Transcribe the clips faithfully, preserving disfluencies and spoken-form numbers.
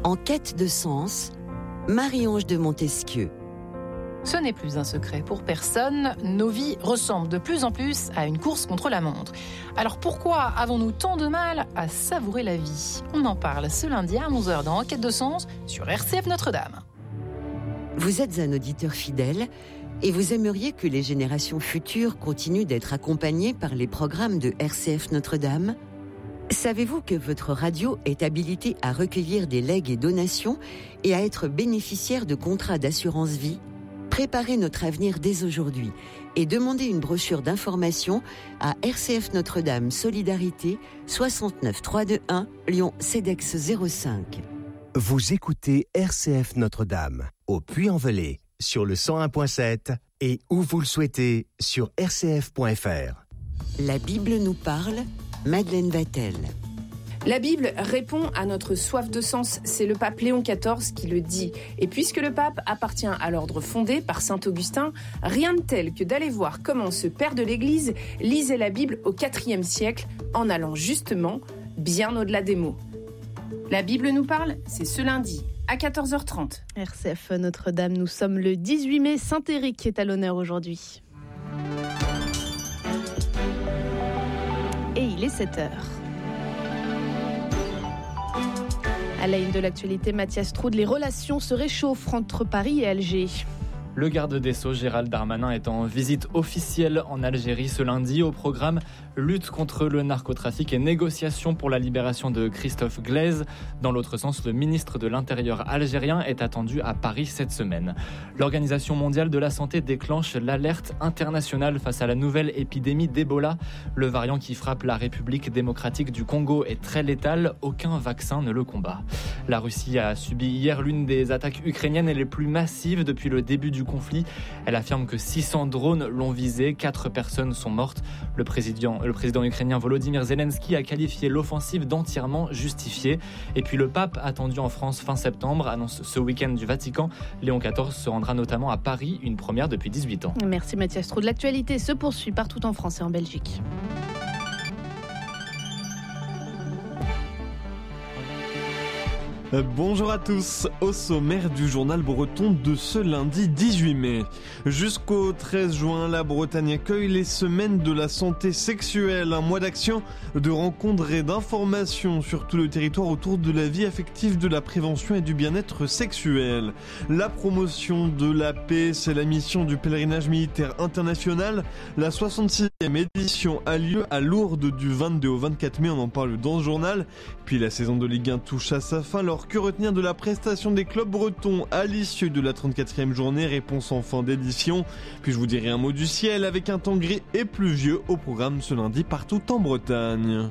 En quête de sens, Marie-Ange de Montesquieu. Ce n'est plus un secret pour personne, nos vies ressemblent de plus en plus à une course contre la montre. Alors pourquoi avons-nous tant de mal à savourer la vie ? On en parle ce lundi à onze heures dans En quête de sens sur R C F Notre-Dame. Vous êtes un auditeur fidèle et vous aimeriez que les générations futures continuent d'être accompagnées par les programmes de R C F Notre-Dame ? Savez-vous que votre radio est habilitée à recueillir des legs et donations et à être bénéficiaire de contrats d'assurance vie ? Préparez notre avenir dès aujourd'hui et demandez une brochure d'information à R C F Notre-Dame Solidarité soixante-neuf trois cent vingt-et-un Lyon CEDEX zéro cinq. Vous écoutez R C F Notre-Dame au Puy-en-Velay sur le cent un virgule sept et où vous le souhaitez sur r c f point f r. La Bible nous parle, Madeleine Vatel. La Bible répond à notre soif de sens, c'est le pape Léon quatorze qui le dit. Et puisque le pape appartient à l'ordre fondé par saint Augustin, rien de tel que d'aller voir comment ce père de l'Église lisait la Bible au quatrième siècle, en allant justement bien au-delà des mots. La Bible nous parle, c'est ce lundi à quatorze heures trente. R C F Notre-Dame, nous sommes le dix-huit mai, Saint-Éric est à l'honneur aujourd'hui. Et il est sept heures. À la une de l'actualité, Mathias Troude, les relations se réchauffent entre Paris et Alger. Le garde des Sceaux, Gérald Darmanin, est en visite officielle en Algérie ce lundi. Au programme, lutte contre le narcotrafic et négociation pour la libération de Christophe Glaise. Dans l'autre sens, le ministre de l'Intérieur algérien est attendu à Paris cette semaine. L'Organisation mondiale de la santé déclenche l'alerte internationale face à la nouvelle épidémie d'Ebola. Le variant qui frappe la République démocratique du Congo est très létal. Aucun vaccin ne le combat. La Russie a subi hier l'une des attaques ukrainiennes les plus massives depuis le début du conflit. Elle affirme que six cents drones l'ont visé, quatre personnes sont mortes. Le président, le président ukrainien Volodymyr Zelensky a qualifié l'offensive d'entièrement justifiée. Et puis le pape, attendu en France fin septembre, annonce ce week-end du Vatican. Léon quatorze se rendra notamment à Paris, une première depuis dix-huit ans. Merci Mathias Troude. L'actualité se poursuit partout en France et en Belgique. Bonjour à tous, au sommaire du journal breton de ce lundi dix-huit mai. Jusqu'au treize juin, la Bretagne accueille les semaines de la santé sexuelle, un mois d'action, de rencontres et d'informations sur tout le territoire autour de la vie affective, de la prévention et du bien-être sexuel. La promotion de la paix, c'est la mission du pèlerinage militaire international. La soixante-sixième édition a lieu à Lourdes du vingt-deux au vingt-quatre mai, on en parle dans ce journal. Puis la saison de Ligue un touche à sa fin. Alors que retenir de la prestation des clubs bretons à l'issue de la trente-quatrième journée? Réponse en fin d'édition. Puis je vous dirai un mot du ciel avec un temps gris et pluvieux au programme ce lundi partout en Bretagne.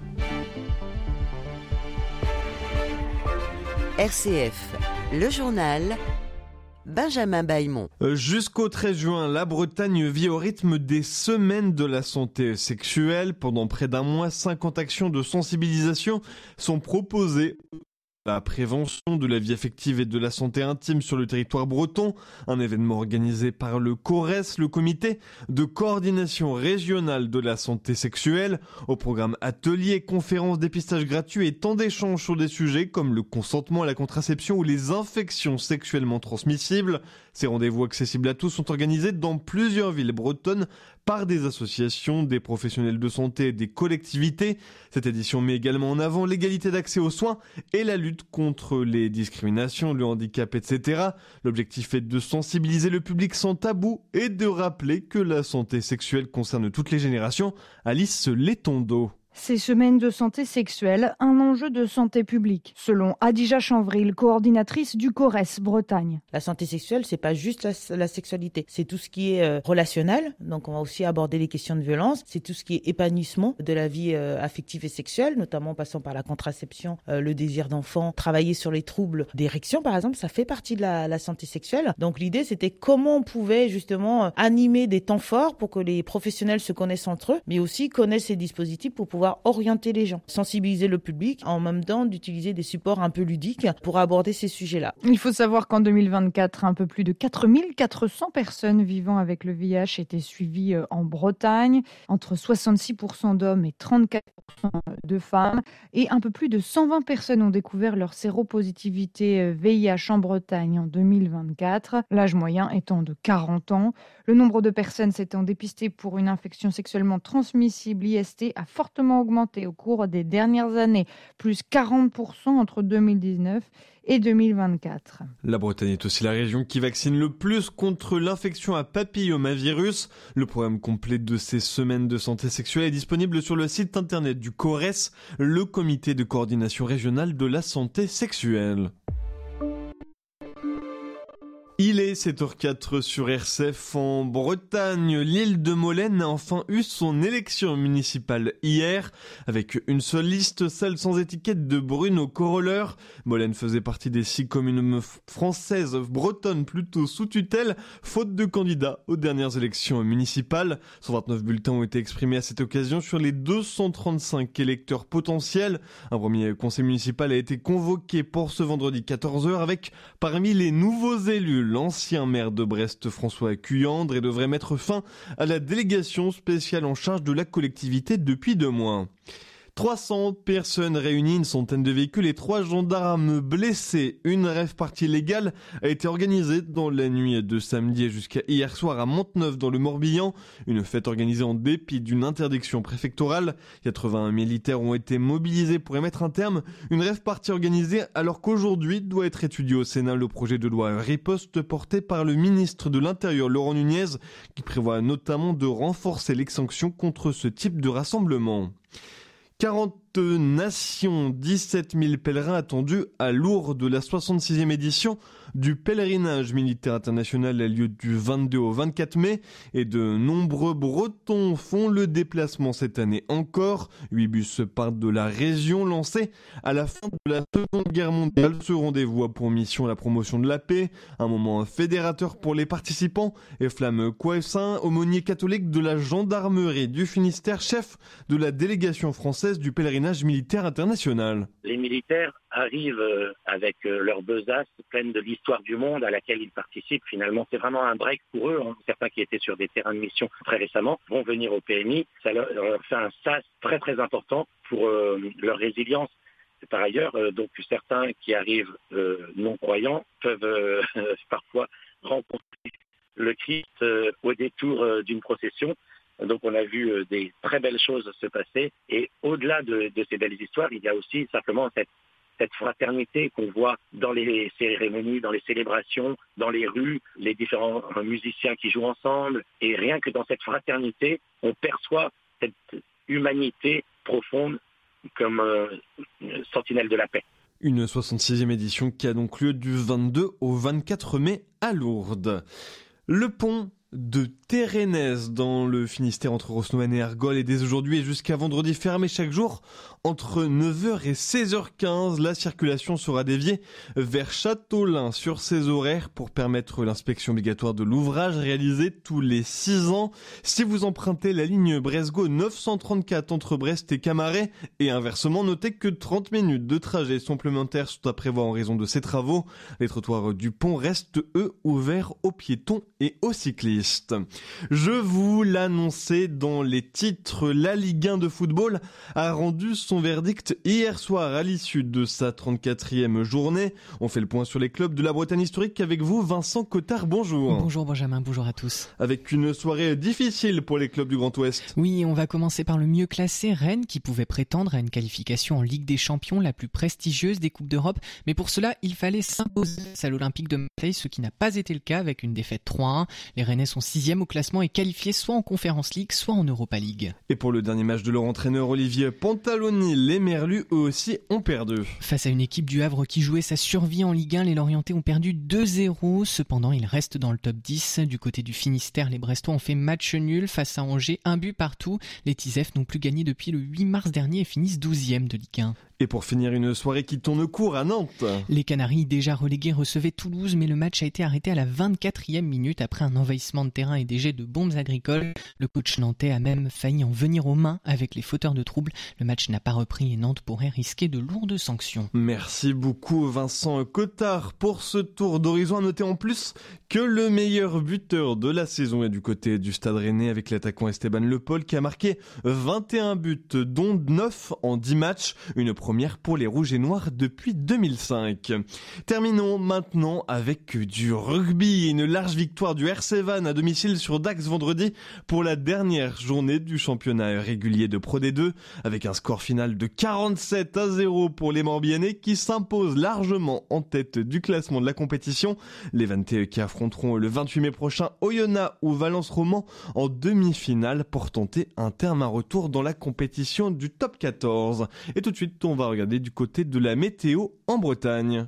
R C F, le journal, Benjamin Bailmont. Jusqu'au treize juin, la Bretagne vit au rythme des semaines de la santé sexuelle. Pendant près d'un mois, cinquante actions de sensibilisation sont proposées. La prévention de la vie affective et de la santé intime sur le territoire breton, un événement organisé par le CORES, le comité de coordination régionale de la santé sexuelle. Au programme ateliers, conférences, dépistage gratuit et tant d'échanges sur des sujets comme le consentement à la contraception ou les infections sexuellement transmissibles. Ces rendez-vous accessibles à tous sont organisés dans plusieurs villes bretonnes par des associations, des professionnels de santé et des collectivités. Cette édition met également en avant l'égalité d'accès aux soins et la lutte contre les discriminations, le handicap, et cetera. L'objectif est de sensibiliser le public sans tabou et de rappeler que la santé sexuelle concerne toutes les générations. Alice Letondo. Ces semaines de santé sexuelle, un enjeu de santé publique, selon Adija Chanvril, coordinatrice du CORES Bretagne. La santé sexuelle, c'est pas juste la, la sexualité, c'est tout ce qui est euh, relationnel. Donc, on va aussi aborder les questions de violence. C'est tout ce qui est épanouissement de la vie euh, affective et sexuelle, notamment en passant par la contraception, euh, le désir d'enfant, travailler sur les troubles d'érection, par exemple, ça fait partie de la, la santé sexuelle. Donc, l'idée, c'était comment on pouvait justement animer des temps forts pour que les professionnels se connaissent entre eux, mais aussi connaissent ces dispositifs pour pouvoir pouvoir orienter les gens, sensibiliser le public, en même temps d'utiliser des supports un peu ludiques pour aborder ces sujets-là. Il faut savoir qu'en deux mille vingt-quatre, un peu plus de quatre mille quatre cents personnes vivant avec le V I H étaient suivies en Bretagne, entre soixante-six pour cent d'hommes et trente-quatre pour cent de femmes. Et un peu plus de cent vingt personnes ont découvert leur séropositivité V I H en Bretagne en deux mille vingt-quatre, l'âge moyen étant de quarante ans. Le nombre de personnes s'étant dépistées pour une infection sexuellement transmissible I S T a fortement augmenté au cours des dernières années, plus quarante pour cent entre deux mille dix-neuf et deux mille vingt-quatre. La Bretagne est aussi la région qui vaccine le plus contre l'infection à papillomavirus. Le programme complet de ces semaines de santé sexuelle est disponible sur le site internet du CORES, le comité de coordination régionale de la santé sexuelle. Il est sept heures quatre sur R C F en Bretagne. L'île de Molène a enfin eu son élection municipale hier, avec une seule liste, celle sans étiquette de Bruno Coroller. Molène faisait partie des six communes françaises, bretonnes plutôt sous tutelle, faute de candidats aux dernières élections municipales. cent vingt-neuf bulletins ont été exprimés à cette occasion sur les deux cent trente-cinq électeurs potentiels. Un premier conseil municipal a été convoqué pour ce vendredi quatorze heures avec, parmi les nouveaux élus, l'ancien maire de Brest, François Cuyandre, et devrait mettre fin à la délégation spéciale en charge de la collectivité depuis deux mois. trois cents personnes réunies, une centaine de véhicules et trois gendarmes blessés. Une rave-party légale a été organisée dans la nuit de samedi jusqu'à hier soir à Monteneuf dans le Morbihan. Une fête organisée en dépit d'une interdiction préfectorale. quatre-vingts militaires ont été mobilisés pour y mettre un terme. Une rave-party organisée alors qu'aujourd'hui doit être étudié au Sénat le projet de loi riposte porté par le ministre de l'Intérieur Laurent Nunez qui prévoit notamment de renforcer les sanctions contre ce type de rassemblement. quarante nations, dix-sept mille pèlerins attendus à Lourdes. La soixante-sixième édition du pèlerinage militaire international a lieu du vingt-deux au vingt-quatre mai et de nombreux Bretons font le déplacement cette année encore. Huit bus partent de la région lancés à la fin de la Seconde Guerre mondiale. Ce rendez-vous a pour mission la promotion de la paix, un moment fédérateur pour les participants. Et Flamme Coessin, aumônier catholique de la gendarmerie du Finistère, chef de la délégation française du pèlerinage militaire international. Les militaires arrivent avec leur besace pleine de l'histoire du monde à laquelle ils participent. Finalement, c'est vraiment un break pour eux. Certains qui étaient sur des terrains de mission très récemment vont venir au P M I. Ça leur fait un sas très très important pour euh, leur résilience. Par ailleurs, euh, donc certains qui arrivent euh, non croyants peuvent euh, parfois rencontrer le Christ euh, au détour euh, d'une procession. Donc on a vu euh, des très belles choses se passer et au-delà de, de ces belles histoires, il y a aussi simplement cette, cette fraternité qu'on voit dans les cérémonies, dans les célébrations, dans les rues, les différents musiciens qui jouent ensemble. Et rien que dans cette fraternité, on perçoit cette humanité profonde comme euh, sentinelle de la paix. Une soixante-sixième édition qui a donc lieu du vingt-deux au vingt-quatre mai à Lourdes. Le pont de Térénès dans le Finistère entre Rosnoën et Argol est dès aujourd'hui et jusqu'à vendredi fermé chaque jour entre neuf heures et seize heures quinze. La circulation sera déviée vers Châteaulin sur ses horaires pour permettre l'inspection obligatoire de l'ouvrage réalisée tous les six ans. Si vous empruntez la ligne Bresgo neuf cent trente-quatre entre Brest et Camaret et inversement, notez que trente minutes de trajet supplémentaires sont à prévoir en raison de ces travaux. Les trottoirs du pont restent eux ouverts aux piétons et aux cyclistes. Je vous l'annonçais dans les titres, la Ligue un de football a rendu son verdict hier soir à l'issue de sa trente-quatrième journée. On fait le point sur les clubs de la Bretagne historique avec vous, Vincent Cottard, bonjour. Bonjour Benjamin, bonjour à tous. Avec une soirée difficile pour les clubs du Grand Ouest. Oui, on va commencer par le mieux classé, Rennes, qui pouvait prétendre à une qualification en Ligue des Champions, la plus prestigieuse des Coupes d'Europe. Mais pour cela, il fallait s'imposer à l'Olympique de Marseille, ce qui n'a pas été le cas avec une défaite trois à un. Les Rennais sont sixième au classement et qualifiés soit en Conference League, soit en Europa League. Et pour le dernier match de leur entraîneur Olivier Pantaloni, les Merlus eux aussi ont perdu. Face à une équipe du Havre qui jouait sa survie en Ligue un, les Lorientais ont perdu deux zéro. Cependant, ils restent dans le top dix. Du côté du Finistère, les Brestois ont fait match nul face à Angers, un but partout. Les Tisefs n'ont plus gagné depuis le huit mars dernier et finissent douzième de Ligue un. Et pour finir, une soirée qui tourne court à Nantes. Les Canaries, déjà relégués, recevaient Toulouse, mais le match a été arrêté à la vingt-quatrième minute après un envahissement de terrain et des jets de bombes agricoles. Le coach nantais a même failli en venir aux mains avec les fauteurs de troubles. Le match n'a pas repris et Nantes pourrait risquer de lourdes sanctions. Merci beaucoup Vincent Cottard pour ce tour d'horizon. À noter en plus que le meilleur buteur de la saison est du côté du Stade Rennais avec l'attaquant Esteban Le Paul qui a marqué vingt et un buts, dont neuf en dix matchs. Une première pour les Rouges et Noirs depuis deux mille cinq. Terminons maintenant avec du rugby. Une large victoire du R C Vannes à domicile sur Dax vendredi pour la dernière journée du championnat régulier de Pro D deux avec un score final de quarante-sept à zéro pour les Morbihanais qui s'imposent largement en tête du classement de la compétition. Les Vannetais qui affronteront le vingt-huit mai prochain Oyonnax ou Valence Roman en demi-finale pour tenter un terme à retour dans la compétition du top quatorze. Et tout de suite, on va regarder du côté de la météo en Bretagne.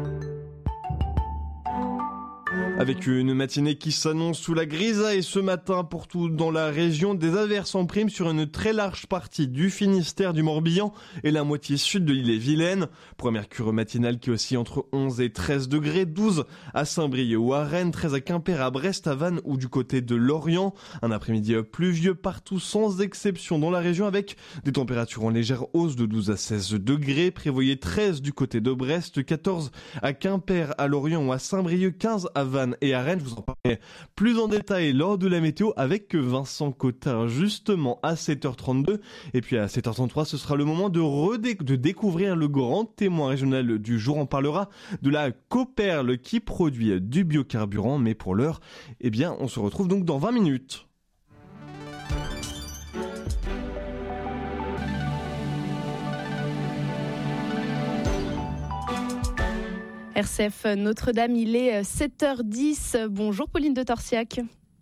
Avec une matinée qui s'annonce sous la grisaille ce matin pour tout dans la région, des averses en prime sur une très large partie du Finistère, du Morbihan et la moitié sud de l'île-et-Vilaine. Prémercure matinale qui oscille entre onze et treize degrés, douze à Saint-Brieuc ou à Rennes, treize à Quimper, à Brest, à Vannes ou du côté de Lorient. Un après-midi pluvieux partout sans exception dans la région avec des températures en légère hausse de douze à seize degrés. Prévoyez treize du côté de Brest, quatorze à Quimper, à Lorient ou à Saint-Brieuc, quinze à Vannes et à Rennes. Je vous en parlerai plus en détail lors de la météo avec Vincent Cottard justement à sept heures trente-deux. Et puis à sept heures trente-trois, ce sera le moment de, redé- de découvrir le grand témoin régional du jour. On parlera de la Coperle qui produit du biocarburant. Mais pour l'heure, eh bien, on se retrouve donc dans vingt minutes. R C F Notre-Dame, il est sept heures dix. Bonjour Pauline de Torsiac.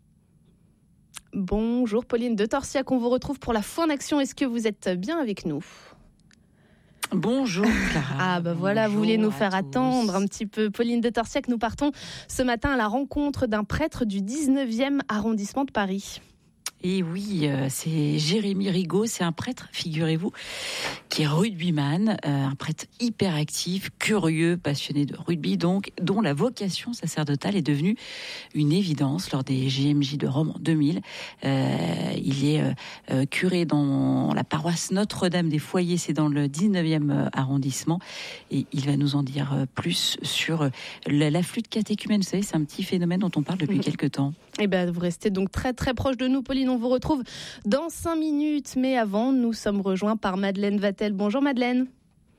Bonjour Pauline de Torsiac, on vous retrouve pour la Foi en Action. Est-ce que vous êtes bien avec nous ? Bonjour Clara. Ah bah voilà, vous vouliez nous faire attendre un petit peu. Pauline de Torsiac, nous partons ce matin à la rencontre d'un prêtre du dix-neuvième arrondissement de Paris. Et oui, euh, c'est Jérémy Rigaud, c'est un prêtre, figurez-vous, qui est rugbyman, euh, un prêtre hyper actif, curieux, passionné de rugby, donc, dont la vocation sacerdotale est devenue une évidence lors des J M J de Rome en deux mille. Euh, il est euh, euh, curé dans la paroisse Notre-Dame des Foyers, c'est dans le dix-neuvième arrondissement, et il va nous en dire plus sur l'afflux de catéchumènes. Vous savez, c'est un petit phénomène dont on parle depuis mmh. quelques temps. Eh bien, vous restez donc très très proche de nous, Pauline. On vous retrouve dans cinq minutes. Mais avant, nous sommes rejoints par Madeleine Vatel. Bonjour Madeleine.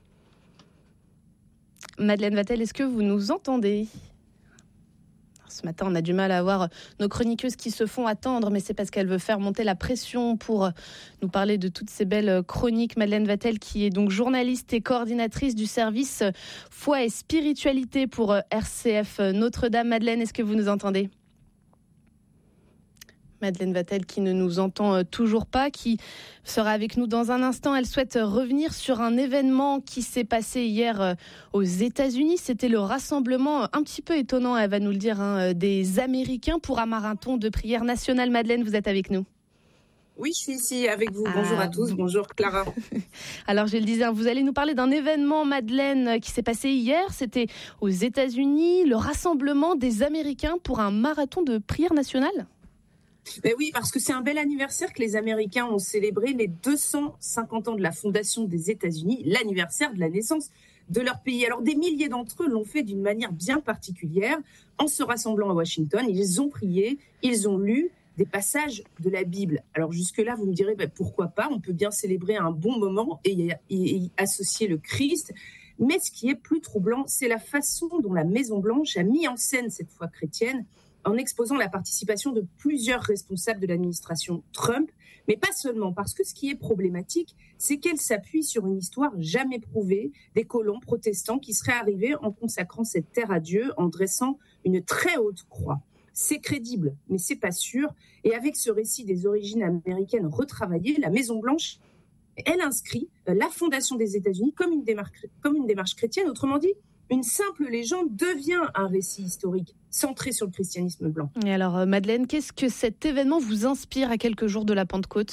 Madeleine Vatel, est-ce que vous nous entendez ? Ce matin, on a du mal à avoir nos chroniqueuses qui se font attendre, mais c'est parce qu'elle veut faire monter la pression pour nous parler de toutes ces belles chroniques. Madeleine Vatel, qui est donc journaliste et coordinatrice du service Foi et Spiritualité pour R C F Notre-Dame. Madeleine, est-ce que vous nous entendez ? Madeleine Vatel qui ne nous entend toujours pas, qui sera avec nous dans un instant. Elle souhaite revenir sur un événement qui s'est passé hier aux États-Unis. C'était le rassemblement un petit peu étonnant, elle va nous le dire, hein, des Américains pour un marathon de prière nationale. Madeleine, vous êtes avec nous ? Oui, je suis ici avec vous. Bonjour ah, à tous. Bonjour Clara. Alors, je le disais, vous allez nous parler d'un événement, Madeleine, qui s'est passé hier. C'était aux États-Unis, le rassemblement des Américains pour un marathon de prière nationale. Ben oui, parce que c'est un bel anniversaire que les Américains ont célébré, les deux cent cinquante ans de la fondation des États-Unis, l'anniversaire de la naissance de leur pays. Alors, des milliers d'entre eux l'ont fait d'une manière bien particulière. En se rassemblant à Washington, ils ont prié, ils ont lu des passages de la Bible. Alors jusque-là, vous me direz, ben, pourquoi pas ? On peut bien célébrer un bon moment et y, et y associer le Christ. Mais ce qui est plus troublant, c'est la façon dont la Maison-Blanche a mis en scène cette foi chrétienne en exposant la participation de plusieurs responsables de l'administration Trump, mais pas seulement, parce que ce qui est problématique, c'est qu'elle s'appuie sur une histoire jamais prouvée des colons protestants qui seraient arrivés en consacrant cette terre à Dieu, en dressant une très haute croix. C'est crédible, mais c'est pas sûr. Et avec ce récit des origines américaines retravaillé, la Maison-Blanche, elle inscrit la fondation des États-Unis comme une démarche, comme une démarche chrétienne. Autrement dit, une simple légende devient un récit historique centré sur le christianisme blanc. Et alors, Madeleine, qu'est-ce que cet événement vous inspire à quelques jours de la Pentecôte ?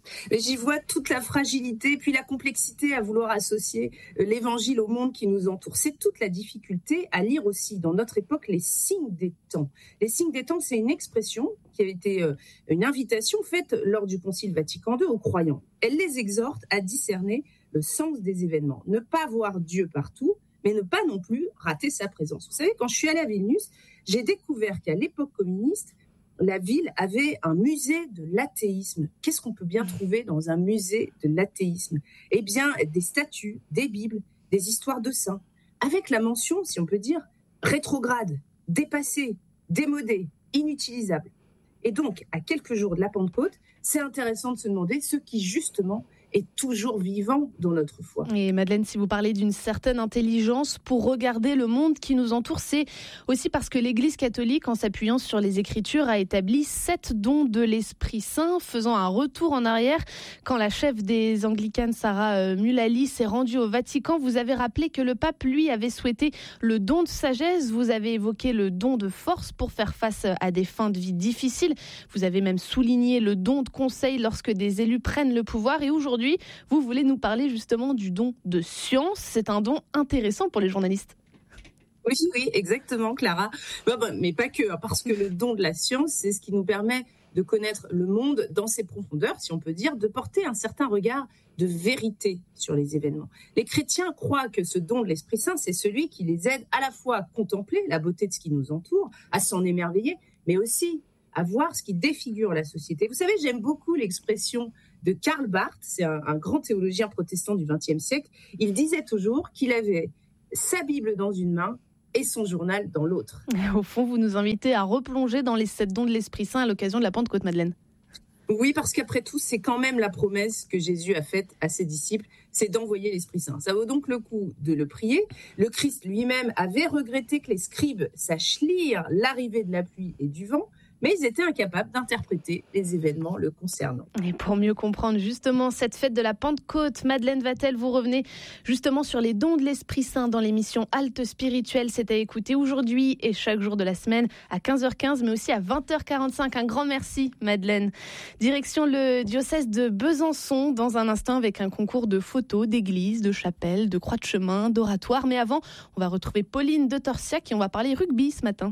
Mais j'y vois toute la fragilité, puis la complexité à vouloir associer l'évangile au monde qui nous entoure. C'est toute la difficulté à lire aussi dans notre époque les signes des temps. Les signes des temps, c'est une expression qui a été une invitation faite lors du Concile Vatican deux aux croyants. Elle les exhorte à discerner le sens des événements, ne pas voir Dieu partout, mais ne pas non plus rater sa présence. Vous savez, quand je suis allée à Vilnius, j'ai découvert qu'à l'époque communiste, la ville avait un musée de l'athéisme. Qu'est-ce qu'on peut bien trouver dans un musée de l'athéisme ? Eh bien, des statues, des bibles, des histoires de saints, avec la mention, si on peut dire, rétrograde, dépassée, démodée, inutilisable. Et donc, à quelques jours de la Pentecôte, c'est intéressant de se demander ce qui, justement, est toujours vivant dans notre foi. Et Madeleine, si vous parlez d'une certaine intelligence pour regarder le monde qui nous entoure, c'est aussi parce que l'Église catholique, en s'appuyant sur les Écritures, a établi sept dons de l'Esprit Saint, faisant un retour en arrière. Quand la chef des Anglicanes, Sarah Mullally, s'est rendue au Vatican, vous avez rappelé que le pape, lui, avait souhaité le don de sagesse. Vous avez évoqué le don de force pour faire face à des fins de vie difficiles. Vous avez même souligné le don de conseil lorsque des élus prennent le pouvoir. Et aujourd'hui, vous voulez nous parler justement du don de science. C'est un don intéressant pour les journalistes. Oui, oui, exactement, Clara. Mais pas que, parce que le don de la science, c'est ce qui nous permet de connaître le monde dans ses profondeurs, si on peut dire, de porter un certain regard de vérité sur les événements. Les chrétiens croient que ce don de l'Esprit Saint, c'est celui qui les aide à la fois à contempler la beauté de ce qui nous entoure, à s'en émerveiller, mais aussi à voir ce qui défigure la société. Vous savez, j'aime beaucoup l'expression de Karl Barth, c'est un, un grand théologien protestant du vingtième siècle. Il disait toujours qu'il avait sa Bible dans une main et son journal dans l'autre. Au fond, vous nous invitez à replonger dans les sept dons de l'Esprit Saint à l'occasion de la Pentecôte, Madeleine. Oui, parce qu'après tout, c'est quand même la promesse que Jésus a faite à ses disciples, c'est d'envoyer l'Esprit Saint. Ça vaut donc le coup de le prier. Le Christ lui-même avait regretté que les scribes sachent lire l'arrivée de la pluie et du vent, mais ils étaient incapables d'interpréter les événements le concernant. Et pour mieux comprendre justement cette fête de la Pentecôte, Madeleine Vatel, vous revenez justement sur les dons de l'Esprit Saint dans l'émission Halte Spirituelle. C'est à écouter aujourd'hui et chaque jour de la semaine à quinze heures quinze, mais aussi à vingt heures quarante-cinq. Un grand merci, Madeleine. Direction le diocèse de Besançon, dans un instant avec un concours de photos, d'églises, de chapelles, de croix de chemin, d'oratoires. Mais avant, on va retrouver Pauline de Torsiac et on va parler rugby ce matin.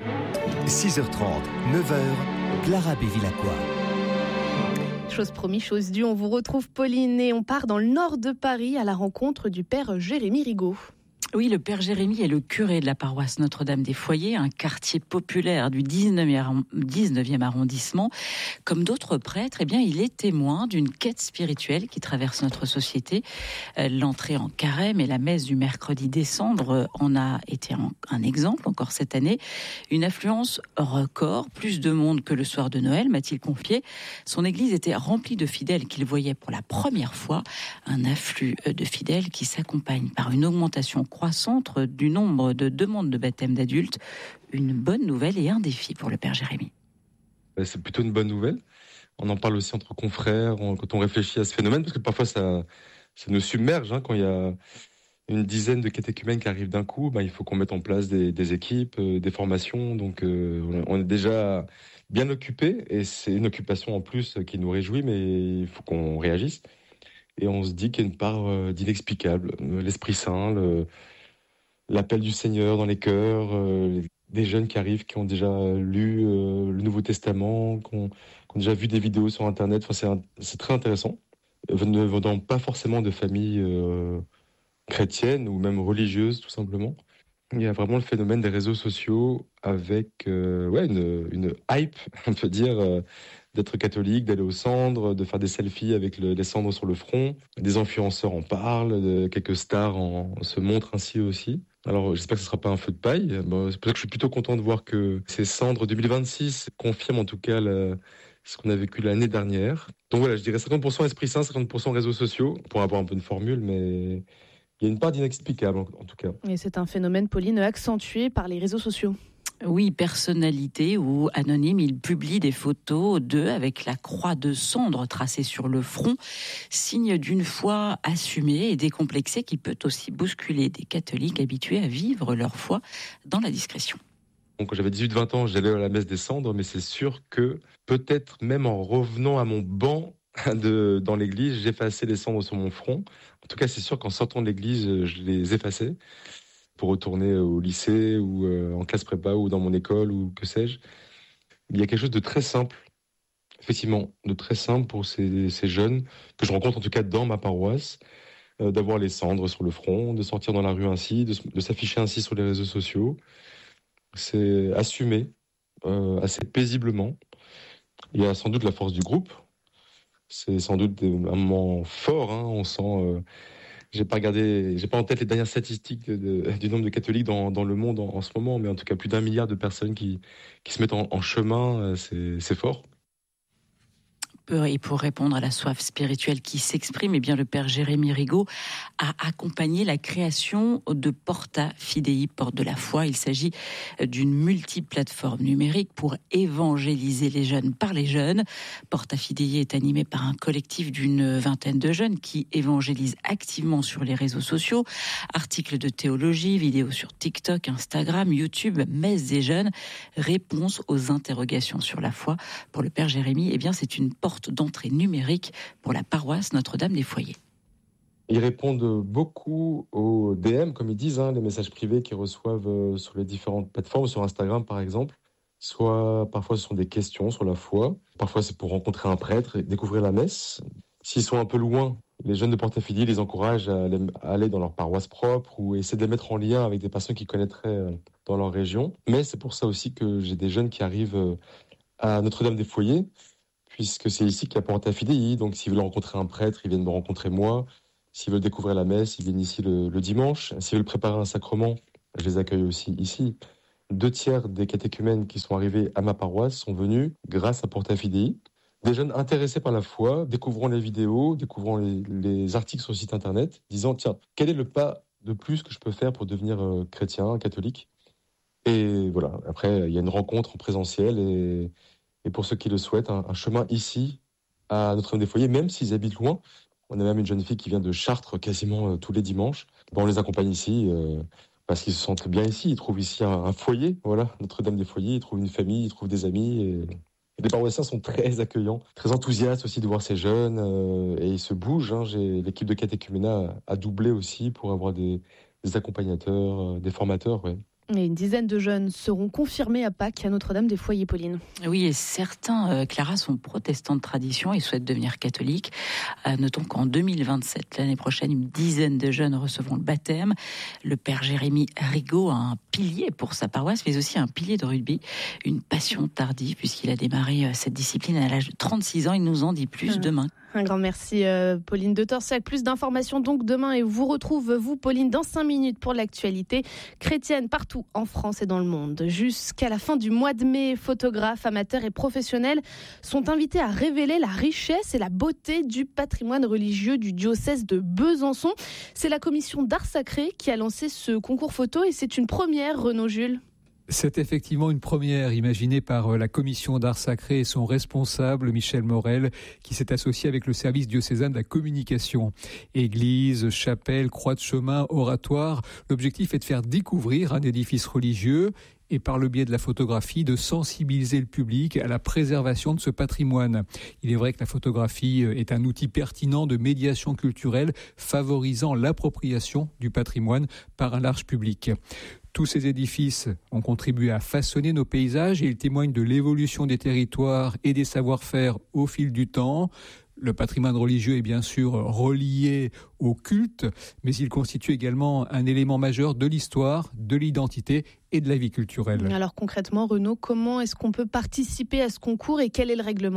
six heures trente, neuf heures, Clara Bévilacqua. Chose promis, chose due, on vous retrouve Pauline et on part dans le nord de Paris à la rencontre du père Jérémy Rigaud. Oui, le père Jérémy est le curé de la paroisse Notre-Dame des Foyers, un quartier populaire du dix-neuvième arrondissement. Comme d'autres prêtres, eh bien, il est témoin d'une quête spirituelle qui traverse notre société. L'entrée en carême et la messe du mercredi décembre en a été un exemple encore cette année. Une affluence record, plus de monde que le soir de Noël, m'a-t-il confié. Son église était remplie de fidèles qu'il voyait pour la première fois. Un afflux de fidèles qui s'accompagne par une augmentation croissante du nombre de demandes de baptême d'adultes. Une bonne nouvelle et un défi pour le père Jérémy. C'est plutôt une bonne nouvelle. On en parle aussi entre confrères quand on réfléchit à ce phénomène, parce que parfois ça, ça nous submerge. Hein, quand il y a une dizaine de catéchumènes qui arrivent d'un coup, ben, il faut qu'on mette en place des, des équipes, euh, des formations. Donc euh, on est déjà bien occupé et c'est une occupation en plus qui nous réjouit, mais il faut qu'on réagisse. Et on se dit qu'il y a une part euh, d'inexplicable. L'Esprit Saint, le, l'appel du Seigneur dans les cœurs, euh, des jeunes qui arrivent, qui ont déjà lu euh, le Nouveau Testament, qui ont, qui ont déjà vu des vidéos sur Internet. Enfin, c'est, un, c'est très intéressant. Ne venant pas forcément de familles euh, chrétiennes ou même religieuses, tout simplement. Il y a vraiment le phénomène des réseaux sociaux avec euh, ouais, une, une hype, on peut dire, euh, d'être catholique, d'aller aux cendres, de faire des selfies avec le, les cendres sur le front. Des influenceurs en parlent, de, quelques stars en, se montrent ainsi aussi. Alors j'espère que ce ne sera pas un feu de paille. Bon, c'est pour ça que je suis plutôt content de voir que ces cendres deux mille vingt-six confirment en tout cas la, ce qu'on a vécu l'année dernière. Donc voilà, je dirais cinquante pour cent Esprit Saint, cinquante pour cent réseaux sociaux, pour avoir un peu une formule, mais il y a une part d'inexplicable en, en tout cas. Et c'est un phénomène, Pauline, accentué par les réseaux sociaux. Oui, personnalité ou anonyme, il publie des photos d'eux avec la croix de cendre tracée sur le front, signe d'une foi assumée et décomplexée qui peut aussi bousculer des catholiques habitués à vivre leur foi dans la discrétion. Donc, quand j'avais dix-huit vingt ans, j'allais à la messe des cendres, mais c'est sûr que peut-être même en revenant à mon banc, de, dans l'église, j'effaçais les cendres sur mon front. En tout cas, c'est sûr qu'en sortant de l'église, je les effaçais pour retourner au lycée ou euh, en classe prépa ou dans mon école ou que sais-je. Il y a quelque chose de très simple, effectivement, de très simple pour ces, ces jeunes que je rencontre en tout cas dans ma paroisse, euh, d'avoir les cendres sur le front, de sortir dans la rue ainsi, de, de s'afficher ainsi sur les réseaux sociaux. C'est assumé euh, assez paisiblement. Il y a sans doute la force du groupe. C'est sans doute un moment fort. Hein. On sent. Euh, j'ai pas regardé, j'ai pas en tête les dernières statistiques de, de, du nombre de catholiques dans, dans le monde en, en ce moment, mais en tout cas plus d'un milliard de personnes qui qui se mettent en, en chemin. C'est, c'est fort. Et pour répondre à la soif spirituelle qui s'exprime, eh bien le père Jérémy Rigaud a accompagné la création de Porta Fidei, porte de la foi. Il s'agit d'une multiplateforme numérique pour évangéliser les jeunes par les jeunes. Porta Fidei est animé par un collectif d'une vingtaine de jeunes qui évangélisent activement sur les réseaux sociaux. Articles de théologie, vidéos sur TikTok, Instagram, YouTube, messes des jeunes, réponses aux interrogations sur la foi. Pour le père Jérémy, eh bien c'est une porte d'entrée numérique pour la paroisse Notre-Dame-des-Foyers. Ils répondent beaucoup aux D M, comme ils disent, hein, les messages privés qu'ils reçoivent sur les différentes plateformes, sur Instagram par exemple. Soit parfois ce sont des questions sur la foi, parfois c'est pour rencontrer un prêtre et découvrir la messe. S'ils sont un peu loin, les jeunes de Porta Fidei les encouragent à aller dans leur paroisse propre ou essayer de les mettre en lien avec des personnes qu'ils connaîtraient dans leur région. Mais c'est pour ça aussi que j'ai des jeunes qui arrivent à Notre-Dame-des-Foyers, puisque c'est ici qu'il y a Porta Fidei. Donc s'ils veulent rencontrer un prêtre, ils viennent me rencontrer moi. S'ils veulent découvrir la messe, ils viennent ici le, le dimanche. S'ils veulent préparer un sacrement, je les accueille aussi ici. Deux tiers des catéchumènes qui sont arrivés à ma paroisse sont venus grâce à Porta Fidei. Des jeunes intéressés par la foi, découvrant les vidéos, découvrant les, les articles sur le site internet, disant tiens, quel est le pas de plus que je peux faire pour devenir euh, chrétien, catholique ? Et voilà, après il y a une rencontre en présentiel et Et pour ceux qui le souhaitent, un, un chemin ici, à Notre-Dame-des-Foyers, même s'ils habitent loin. On a même une jeune fille qui vient de Chartres quasiment euh, tous les dimanches. Bon, on les accompagne ici euh, parce qu'ils se sentent bien ici. Ils trouvent ici un, un foyer, voilà, Notre-Dame-des-Foyers. Ils trouvent une famille, ils trouvent des amis. Et, et les paroissiens sont très accueillants, très enthousiastes aussi de voir ces jeunes. Euh, et ils se bougent. Hein. J'ai, l'équipe de catéchuménat a, a doublé aussi pour avoir des, des accompagnateurs, euh, des formateurs, ouais. Et une dizaine de jeunes seront confirmés à Pâques à Notre-Dame-des-Foyers, Pauline. Oui, et certains, euh, Clara, sont protestants de tradition et souhaitent devenir catholiques. Euh, notons qu'en deux mille vingt-sept, l'année prochaine, une dizaine de jeunes recevront le baptême. Le père Jérémy Rigaud a un pilier pour sa paroisse, mais aussi un pilier de rugby, une passion tardive, puisqu'il a démarré cette discipline à l'âge de trente-six ans. Il nous en dit plus demain. Un grand merci euh, Pauline de Torsac. Plus d'informations donc demain et vous retrouve vous Pauline dans cinq minutes pour l'actualité chrétienne partout en France et dans le monde. Jusqu'à la fin du mois de mai, photographes, amateurs et professionnels sont invités à révéler la richesse et la beauté du patrimoine religieux du diocèse de Besançon. C'est la commission d'art sacré qui a lancé ce concours photo et c'est une première, Renaud Jules. C'est effectivement une première imaginée par la commission d'art sacré et son responsable Michel Morel qui s'est associé avec le service diocésain de la communication. Église, chapelle, croix de chemin, oratoire, l'objectif est de faire découvrir un édifice religieux et par le biais de la photographie, de sensibiliser le public à la préservation de ce patrimoine. Il est vrai que la photographie est un outil pertinent de médiation culturelle favorisant l'appropriation du patrimoine par un large public. Tous ces édifices ont contribué à façonner nos paysages et ils témoignent de l'évolution des territoires et des savoir-faire au fil du temps. Le patrimoine religieux est bien sûr relié au culte, mais il constitue également un élément majeur de l'histoire, de l'identité et de la vie culturelle. Alors concrètement, Renaud, comment est-ce qu'on peut participer à ce concours et quel est le règlement ?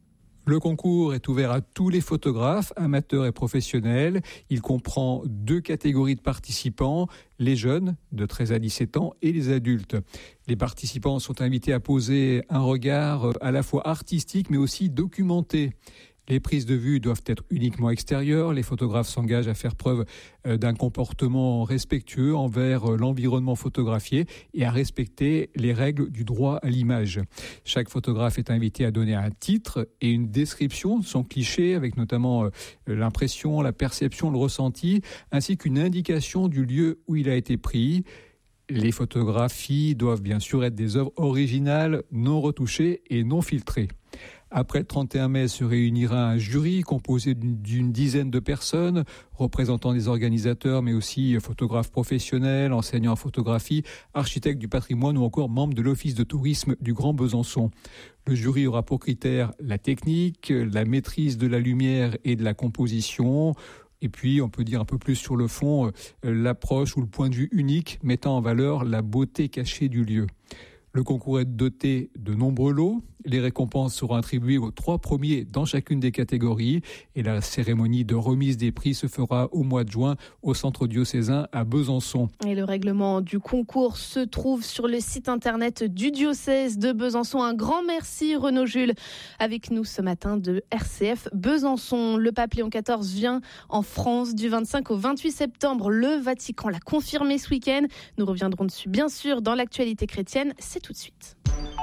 Le concours est ouvert à tous les photographes, amateurs et professionnels. Il comprend deux catégories de participants, les jeunes de treize à dix-sept ans et les adultes. Les participants sont invités à poser un regard à la fois artistique mais aussi documenté. Les prises de vue doivent être uniquement extérieures. Les photographes s'engagent à faire preuve d'un comportement respectueux envers l'environnement photographié et à respecter les règles du droit à l'image. Chaque photographe est invité à donner un titre et une description de son cliché, avec notamment l'impression, la perception, le ressenti, ainsi qu'une indication du lieu où il a été pris. Les photographies doivent bien sûr être des œuvres originales, non retouchées et non filtrées. Après le trente et un mai se réunira un jury composé d'une, d'une dizaine de personnes, représentant des organisateurs, mais aussi photographes professionnels, enseignants en photographie, architectes du patrimoine ou encore membres de l'Office de tourisme du Grand Besançon. Le jury aura pour critère la technique, la maîtrise de la lumière et de la composition. Et puis, on peut dire un peu plus sur le fond, l'approche ou le point de vue unique mettant en valeur la beauté cachée du lieu. Le concours est doté de nombreux lots. Les récompenses seront attribuées aux trois premiers dans chacune des catégories. Et la cérémonie de remise des prix se fera au mois de juin au centre diocésain à Besançon. Et le règlement du concours se trouve sur le site internet du diocèse de Besançon. Un grand merci Renaud Jules avec nous ce matin de R C F Besançon. Le pape Léon quatorze vient en France du vingt-cinq au vingt-huit septembre. Le Vatican l'a confirmé ce week-end. Nous reviendrons dessus bien sûr dans l'actualité chrétienne. C'est tout de suite.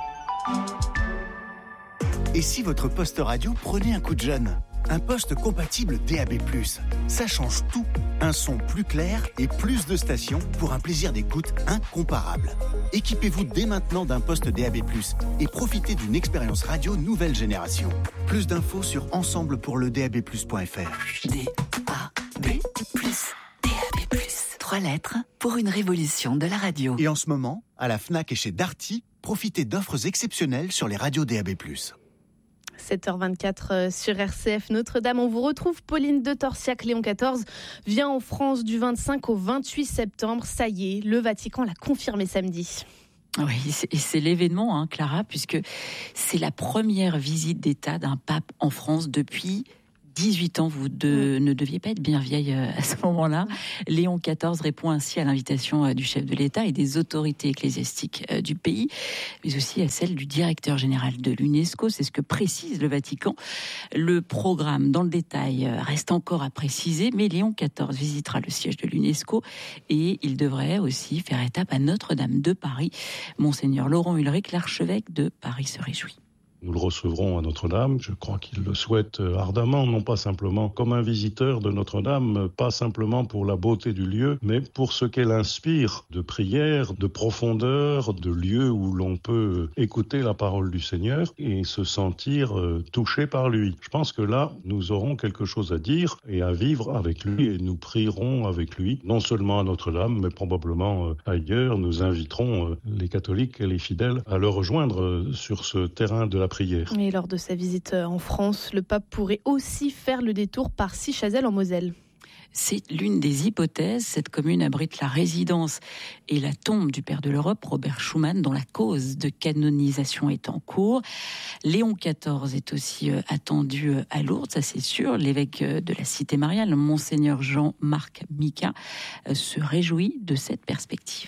Et si votre poste radio prenait un coup de jeune ? Un poste compatible D A B plus, ça change tout. Un son plus clair et plus de stations pour un plaisir d'écoute incomparable. Équipez-vous dès maintenant d'un poste D A B plus et profitez d'une expérience radio nouvelle génération. Plus d'infos sur ensemble pour le D A B plus point F R. D A B plus, D A B plus. Trois lettres pour une révolution de la radio. Et en ce moment, à la Fnac et chez Darty, profitez d'offres exceptionnelles sur les radios D A B plus. sept heures vingt-quatre sur R C F Notre-Dame. On vous retrouve Pauline de Torsiac. Léon quatorze vient en France du vingt-cinq au vingt-huit septembre. Ça y est, le Vatican l'a confirmé samedi. Oui, et c'est l'événement, hein, Clara, puisque c'est la première visite d'État d'un pape en France depuis dix-huit ans, vous de, ne deviez pas être bien vieille à ce moment-là. Léon quatorze répond ainsi à l'invitation du chef de l'État et des autorités ecclésiastiques du pays, mais aussi à celle du directeur général de l'UNESCO. C'est ce que précise le Vatican. Le programme, dans le détail, reste encore à préciser, mais Léon quatorze visitera le siège de l'UNESCO et il devrait aussi faire étape à Notre-Dame de Paris. Monseigneur Laurent Ulrich, l'archevêque de Paris, se réjouit. Nous le recevrons à Notre-Dame, je crois qu'il le souhaite ardemment, non pas simplement comme un visiteur de Notre-Dame, pas simplement pour la beauté du lieu, mais pour ce qu'elle inspire de prière, de profondeur, de lieu où l'on peut écouter la parole du Seigneur et se sentir touché par lui. Je pense que là, nous aurons quelque chose à dire et à vivre avec lui et nous prierons avec lui, non seulement à Notre-Dame, mais probablement ailleurs. Nous inviterons les catholiques et les fidèles à le rejoindre sur ce terrain de la prière. Et lors de sa visite en France, le pape pourrait aussi faire le détour par Sichazel en Moselle. C'est l'une des hypothèses. Cette commune abrite la résidence et la tombe du père de l'Europe, Robert Schuman, dont la cause de canonisation est en cours. Léon quatorze est aussi attendu à Lourdes, ça c'est sûr. L'évêque de la Cité mariale, Monseigneur Jean-Marc Mika, se réjouit de cette perspective.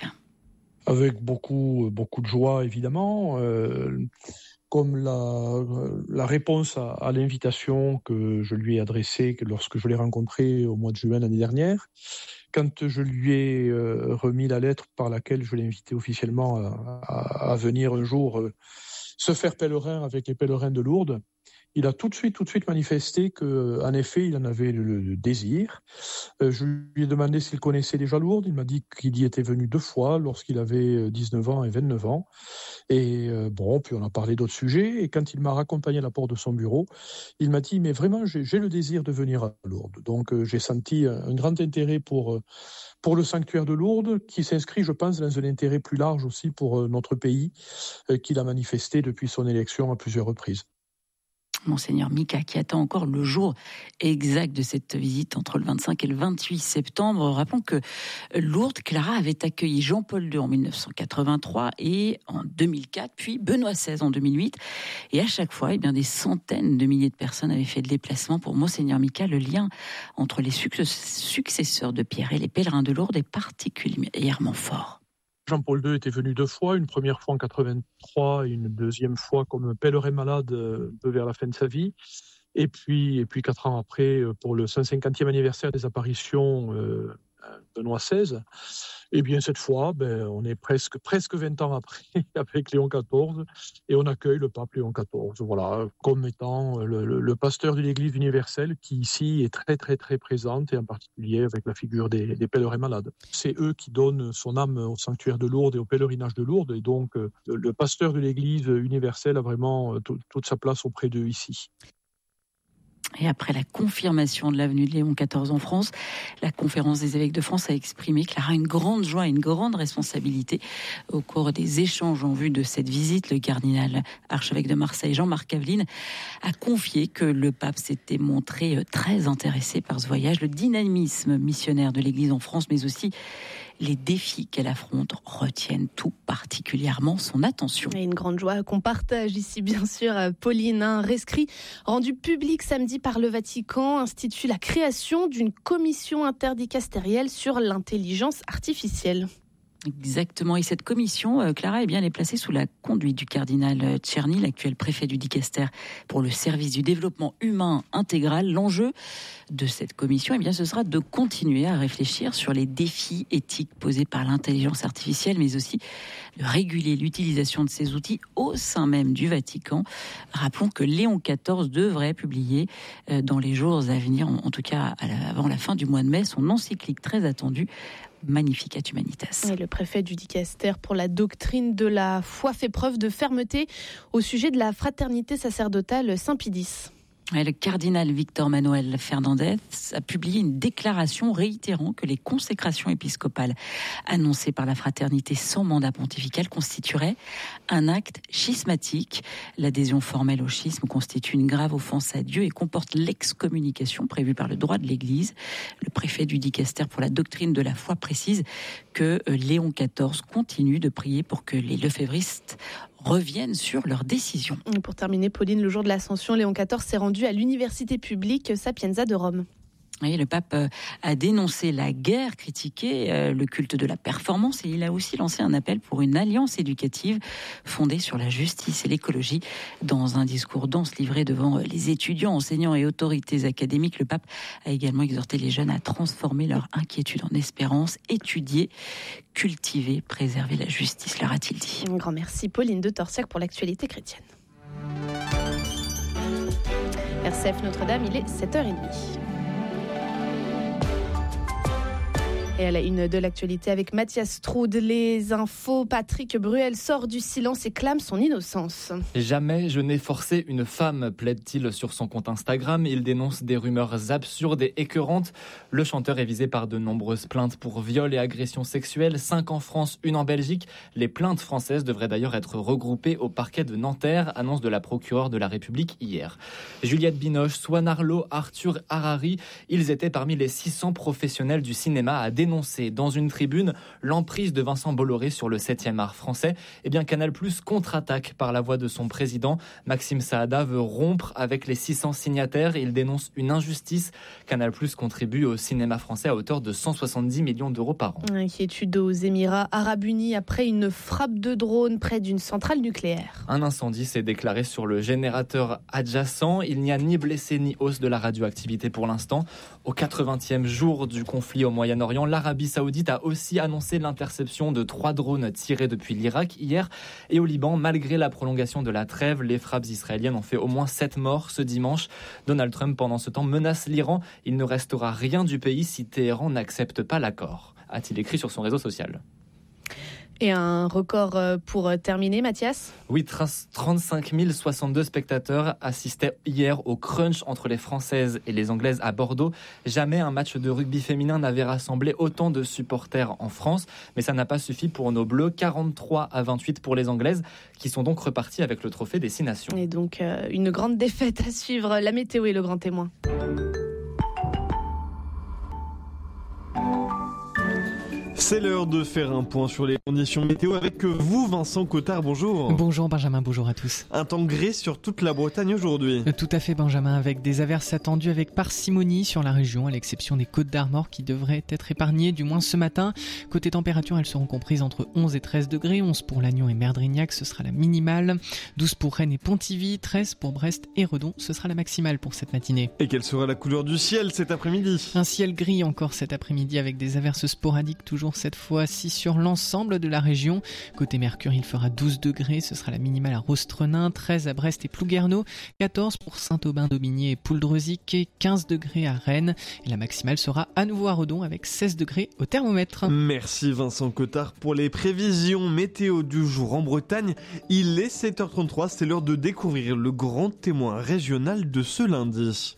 Avec beaucoup, beaucoup de joie, évidemment. Euh... comme la, la réponse à, à l'invitation que je lui ai adressée lorsque je l'ai rencontré au mois de juin l'année dernière, quand je lui ai euh, remis la lettre par laquelle je l'ai invité officiellement à, à, à venir un jour euh, se faire pèlerin avec les pèlerins de Lourdes, il a tout de suite, tout de suite manifesté qu'en effet, il en avait le, le désir. Euh, je lui ai demandé s'il connaissait déjà Lourdes. Il m'a dit qu'il y était venu deux fois, lorsqu'il avait dix-neuf ans et vingt-neuf ans. Et euh, bon, puis on a parlé d'autres sujets. Et quand il m'a raccompagné à la porte de son bureau, il m'a dit, mais vraiment, j'ai, j'ai le désir de venir à Lourdes. Donc euh, j'ai senti un, un grand intérêt pour, euh, pour le sanctuaire de Lourdes, qui s'inscrit, je pense, dans un intérêt plus large aussi pour euh, notre pays, euh, qu'il a manifesté depuis son élection à plusieurs reprises. Monseigneur Mika, qui attend encore le jour exact de cette visite entre le vingt-cinq et le vingt-huit septembre. Rappelons que Lourdes, Clara, avait accueilli Jean-Paul deux en dix-neuf cent quatre-vingt-trois et en deux mille quatre, puis Benoît seize en deux mille huit. Et à chaque fois, eh bien, des centaines de milliers de personnes avaient fait le déplacement. Pour Monseigneur Mika, le lien entre les successeurs de Pierre et les pèlerins de Lourdes est particulièrement fort. Jean-Paul deux était venu deux fois, une première fois en quatre-vingt-trois et une deuxième fois comme pèlerin malade un peu vers la fin de sa vie. Et puis, et puis quatre ans après, pour le cent cinquantième anniversaire des apparitions euh, Benoît seize. Et bien cette fois, ben, on est presque, presque vingt ans après avec Léon quatorze et on accueille le pape Léon quatorze, voilà, comme étant le, le, le pasteur de l'Église universelle qui ici est très très très présente et en particulier avec la figure des, des pèlerins malades. C'est eux qui donnent son âme au sanctuaire de Lourdes et au pèlerinage de Lourdes et donc le, le pasteur de l'Église universelle a vraiment tout, toute sa place auprès d'eux ici. Et après la confirmation de l'avenue de Léon quatorze en France, la conférence des évêques de France a exprimé qu'il aura une grande joie et une grande responsabilité au cours des échanges en vue de cette visite. Le cardinal archevêque de Marseille, Jean-Marc Aveline, a confié que le pape s'était montré très intéressé par ce voyage, le dynamisme missionnaire de l'Église en France, mais aussi les défis qu'elle affronte retiennent tout particulièrement son attention. Et une grande joie qu'on partage ici, bien sûr, Pauline. Un rescrit rendu public samedi par le Vatican institue la création d'une commission interdicastérielle sur l'intelligence artificielle. Exactement. Et cette commission, Clara, eh bien, elle est placée sous la conduite du cardinal Tcherny, l'actuel préfet du Dicaster pour le service du développement humain intégral. L'enjeu de cette commission, eh bien, ce sera de continuer à réfléchir sur les défis éthiques posés par l'intelligence artificielle, mais aussi de réguler l'utilisation de ces outils au sein même du Vatican. Rappelons que Léon quatorze devrait publier dans les jours à venir, en tout cas avant la fin du mois de mai, son encyclique très attendue, Magnificat Humanitas. Et le préfet du Dicaster pour la doctrine de la foi fait preuve de fermeté au sujet de la fraternité sacerdotale Saint-Pie X. Le cardinal Victor Manuel Fernandez a publié une déclaration réitérant que les consécrations épiscopales annoncées par la fraternité sans mandat pontifical constitueraient un acte schismatique. L'adhésion formelle au schisme constitue une grave offense à Dieu et comporte l'excommunication prévue par le droit de l'Église. Le préfet du Dicaster pour la doctrine de la foi précise que Léon quatorze continue de prier pour que les lefévristes reviennent sur leurs décisions. Et pour terminer, Pauline, le jour de l'Ascension, Léon quatorze s'est rendu à l'université publique Sapienza de Rome. Oui, le pape a dénoncé la guerre, critiqué le culte de la performance et il a aussi lancé un appel pour une alliance éducative fondée sur la justice et l'écologie. Dans un discours dense livré devant les étudiants, enseignants et autorités académiques, le pape a également exhorté les jeunes à transformer leur inquiétude en espérance, étudier, cultiver, préserver la justice, leur a-t-il dit. Un grand merci Pauline de Torsiac pour l'actualité chrétienne. R C F Notre-Dame, il est sept heures trente. Et à la une de l'actualité avec Mathias Strud, les infos, Patrick Bruel sort du silence et clame son innocence. Jamais je n'ai forcé une femme, plaide-t-il sur son compte Instagram. Il dénonce des rumeurs absurdes et écœurantes. Le chanteur est visé par de nombreuses plaintes pour viol et agressions sexuelles, cinq en France, une en Belgique. Les plaintes françaises devraient d'ailleurs être regroupées au parquet de Nanterre, annonce de la procureure de la République hier. Juliette Binoche, Swan Arlo, Arthur Harari, ils étaient parmi les six cents professionnels du cinéma à dénoncer dans une tribune l'emprise de Vincent Bolloré sur le septième art français. Eh bien, Canal+ contre-attaque par la voix de son président. Maxime Saada veut rompre avec les six cents signataires. Il dénonce une injustice. Canal+ contribue au cinéma français à hauteur de cent soixante-dix millions d'euros par an. Inquiétude aux Émirats Arabes Unis après une frappe de drone près d'une centrale nucléaire. Un incendie s'est déclaré sur le générateur adjacent. Il n'y a ni blessés ni hausse de la radioactivité pour l'instant. Au quatre-vingtième jour du conflit au Moyen-Orient, l'Arabie Saoudite a aussi annoncé l'interception de trois drones tirés depuis l'Irak hier. Et au Liban, malgré la prolongation de la trêve, les frappes israéliennes ont fait au moins sept morts ce dimanche. Donald Trump, pendant ce temps, menace l'Iran. Il ne restera rien du pays si Téhéran n'accepte pas l'accord, a-t-il écrit sur son réseau social. Et un record pour terminer, Mathias ? Oui, trente-cinq mille soixante-deux spectateurs assistaient hier au crunch entre les Françaises et les Anglaises à Bordeaux. Jamais un match de rugby féminin n'avait rassemblé autant de supporters en France. Mais ça n'a pas suffi pour nos Bleus, quarante-trois à vingt-huit pour les Anglaises, qui sont donc reparties avec le trophée des Six Nations. Et donc, euh, une grande défaite à suivre. La météo est le grand témoin. C'est l'heure de faire un point sur les conditions météo avec vous, Vincent Cottard, bonjour. Bonjour Benjamin, bonjour à tous. Un temps gris sur toute la Bretagne aujourd'hui. Tout à fait Benjamin, avec des averses attendues avec parcimonie sur la région, à l'exception des Côtes d'Armor qui devraient être épargnées, du moins ce matin. Côté température, elles seront comprises entre onze et treize degrés, onze pour Lannion et Merdrignac, ce sera la minimale, douze pour Rennes et Pontivy, treize pour Brest et Redon, ce sera la maximale pour cette matinée. Et quelle sera la couleur du ciel cet après-midi ? Un ciel gris encore cet après-midi avec des averses sporadiques, toujours cette fois-ci sur l'ensemble de la région. Côté Mercure, il fera douze degrés, ce sera la minimale à Rostrenin, treize à Brest et Plouguerneau, quatorze pour Saint-Aubin-d'Aubigné et Pouldreuzic, et quinze degrés à Rennes. Et la maximale sera à nouveau à Redon avec seize degrés au thermomètre. Merci Vincent Cottard pour les prévisions météo du jour en Bretagne. Il est sept heures trente-trois, c'est l'heure de découvrir le grand témoin régional de ce lundi.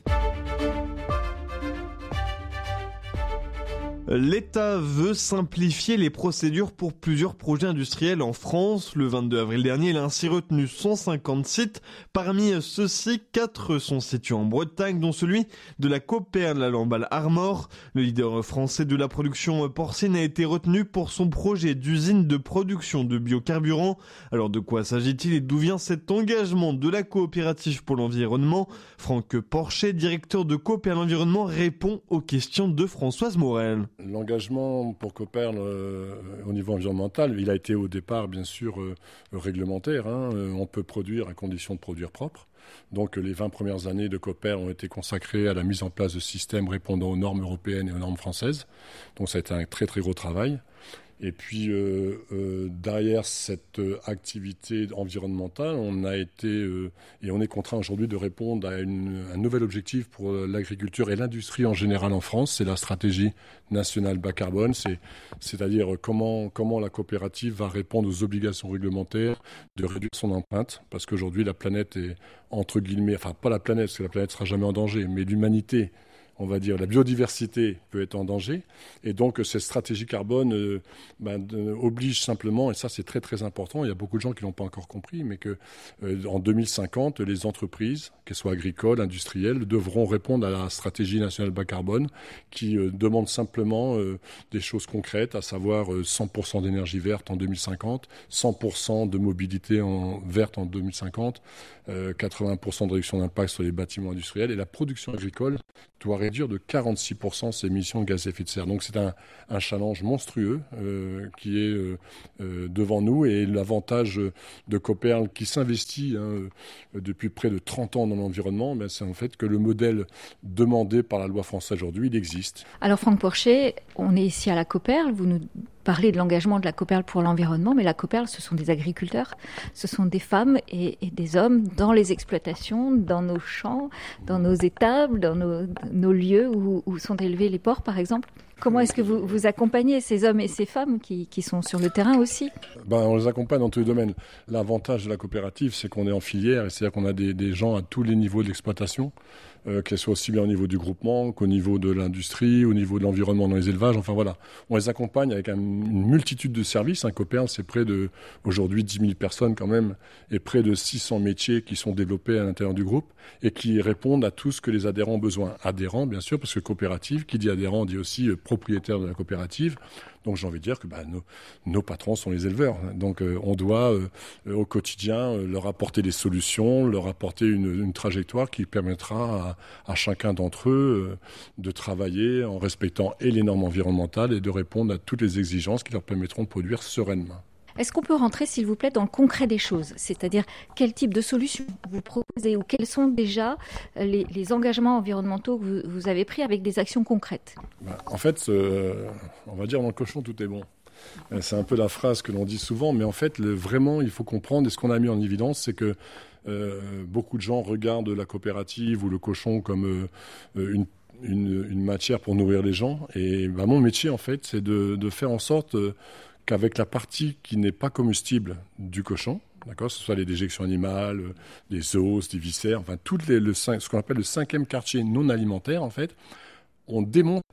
L'État veut simplifier les procédures pour plusieurs projets industriels en France. Le vingt-deux avril dernier, il a ainsi retenu cent cinquante sites. Parmi ceux-ci, quatre sont situés en Bretagne, dont celui de la Copperle à Lamballe Armor. Le leader français de la production porcine a été retenu pour son projet d'usine de production de biocarburants. Alors de quoi s'agit-il et d'où vient cet engagement de la coopérative pour l'environnement ? Franck Porcher, directeur de Copperle Environnement, répond aux questions de Françoise Morel. L'engagement pour Copperle euh, au niveau environnemental, il a été au départ bien sûr euh, réglementaire. Hein. Euh, on peut produire à condition de produire propre. Donc les vingt premières années de Copperle ont été consacrées à la mise en place de systèmes répondant aux normes européennes et aux normes françaises. Donc ça a été un très très gros travail. Et puis euh, euh, derrière cette euh, activité environnementale, on a été euh, et on est contraint aujourd'hui de répondre à une, un nouvel objectif pour l'agriculture et l'industrie en général en France. C'est la stratégie nationale bas carbone. C'est, c'est-à-dire comment comment la coopérative va répondre aux obligations réglementaires de réduire son empreinte, parce qu'aujourd'hui la planète est entre guillemets, enfin pas la planète, parce que la planète sera jamais en danger, mais l'humanité. On va dire la biodiversité peut être en danger. Et donc, cette stratégie carbone euh, ben, de, oblige simplement, et ça c'est très très important, il y a beaucoup de gens qui ne l'ont pas encore compris, mais que euh, en deux mille cinquante, les entreprises, qu'elles soient agricoles, industrielles, devront répondre à la stratégie nationale bas carbone qui euh, demande simplement euh, des choses concrètes, à savoir euh, cent pour cent d'énergie verte en deux mille cinquante, cent pour cent de mobilité en, verte en deux mille cinquante, euh, quatre-vingts pour cent de réduction d'impact sur les bâtiments industriels, et la production agricole doit réduire de quarante-six pour cent ses émissions de gaz à effet de serre. Donc c'est un, un challenge monstrueux euh, qui est euh, euh, devant nous, et l'avantage de Copperle qui s'investit hein, depuis près de trente ans dans l'environnement, ben, c'est en fait que le modèle demandé par la loi française aujourd'hui, il existe. Alors Franck Porcher, on est ici à la Copperle, vous nous parlez de l'engagement de la Copperle pour l'environnement, mais la Copperle, ce sont des agriculteurs, ce sont des femmes et, et des hommes dans les exploitations, dans nos champs, dans nos étables, dans nos, nos lieux où, où sont élevés les porcs, par exemple. Comment est-ce que vous, vous accompagnez ces hommes et ces femmes qui, qui sont sur le terrain aussi ? Ben, on les accompagne dans tous les domaines. L'avantage de la coopérative, c'est qu'on est en filière, c'est-à-dire qu'on a des, des gens à tous les niveaux de l'exploitation, euh, qu'elles soient aussi bien au niveau du groupement qu'au niveau de l'industrie, au niveau de l'environnement dans les élevages. Enfin voilà, on les accompagne avec un, une multitude de services. Un Copperle, c'est près de, aujourd'hui, dix mille personnes quand même, et près de six cents métiers qui sont développés à l'intérieur du groupe et qui répondent à tout ce que les adhérents ont besoin. Adhérents, bien sûr, parce que coopérative, qui dit adhérent, dit aussi euh, propriétaire de la coopérative. Donc j'ai envie de dire que bah, nos, nos patrons sont les éleveurs. Donc euh, on doit euh, au quotidien euh, leur apporter des solutions, leur apporter une, une trajectoire qui permettra à, à chacun d'entre eux euh, de travailler en respectant et les normes environnementales et de répondre à toutes les exigences qui leur permettront de produire sereinement. Est-ce qu'on peut rentrer, s'il vous plaît, dans le concret des choses ? C'est-à-dire, quel type de solutions vous proposez ou quels sont déjà les, les engagements environnementaux que vous, vous avez pris avec des actions concrètes ? Ben, en fait, euh, on va dire dans le cochon, tout est bon. C'est un peu la phrase que l'on dit souvent, mais en fait, le, vraiment, il faut comprendre, et ce qu'on a mis en évidence, c'est que euh, beaucoup de gens regardent la coopérative ou le cochon comme euh, une Une, une matière pour nourrir les gens. Et ben, mon métier, en fait, c'est de, de faire en sorte euh, qu'avec la partie qui n'est pas comestible du cochon, d'accord, ce soit les déjections animales, euh, les os, les viscères, enfin, tout les, le, ce qu'on appelle le cinquième quartier non alimentaire, en fait, on démontre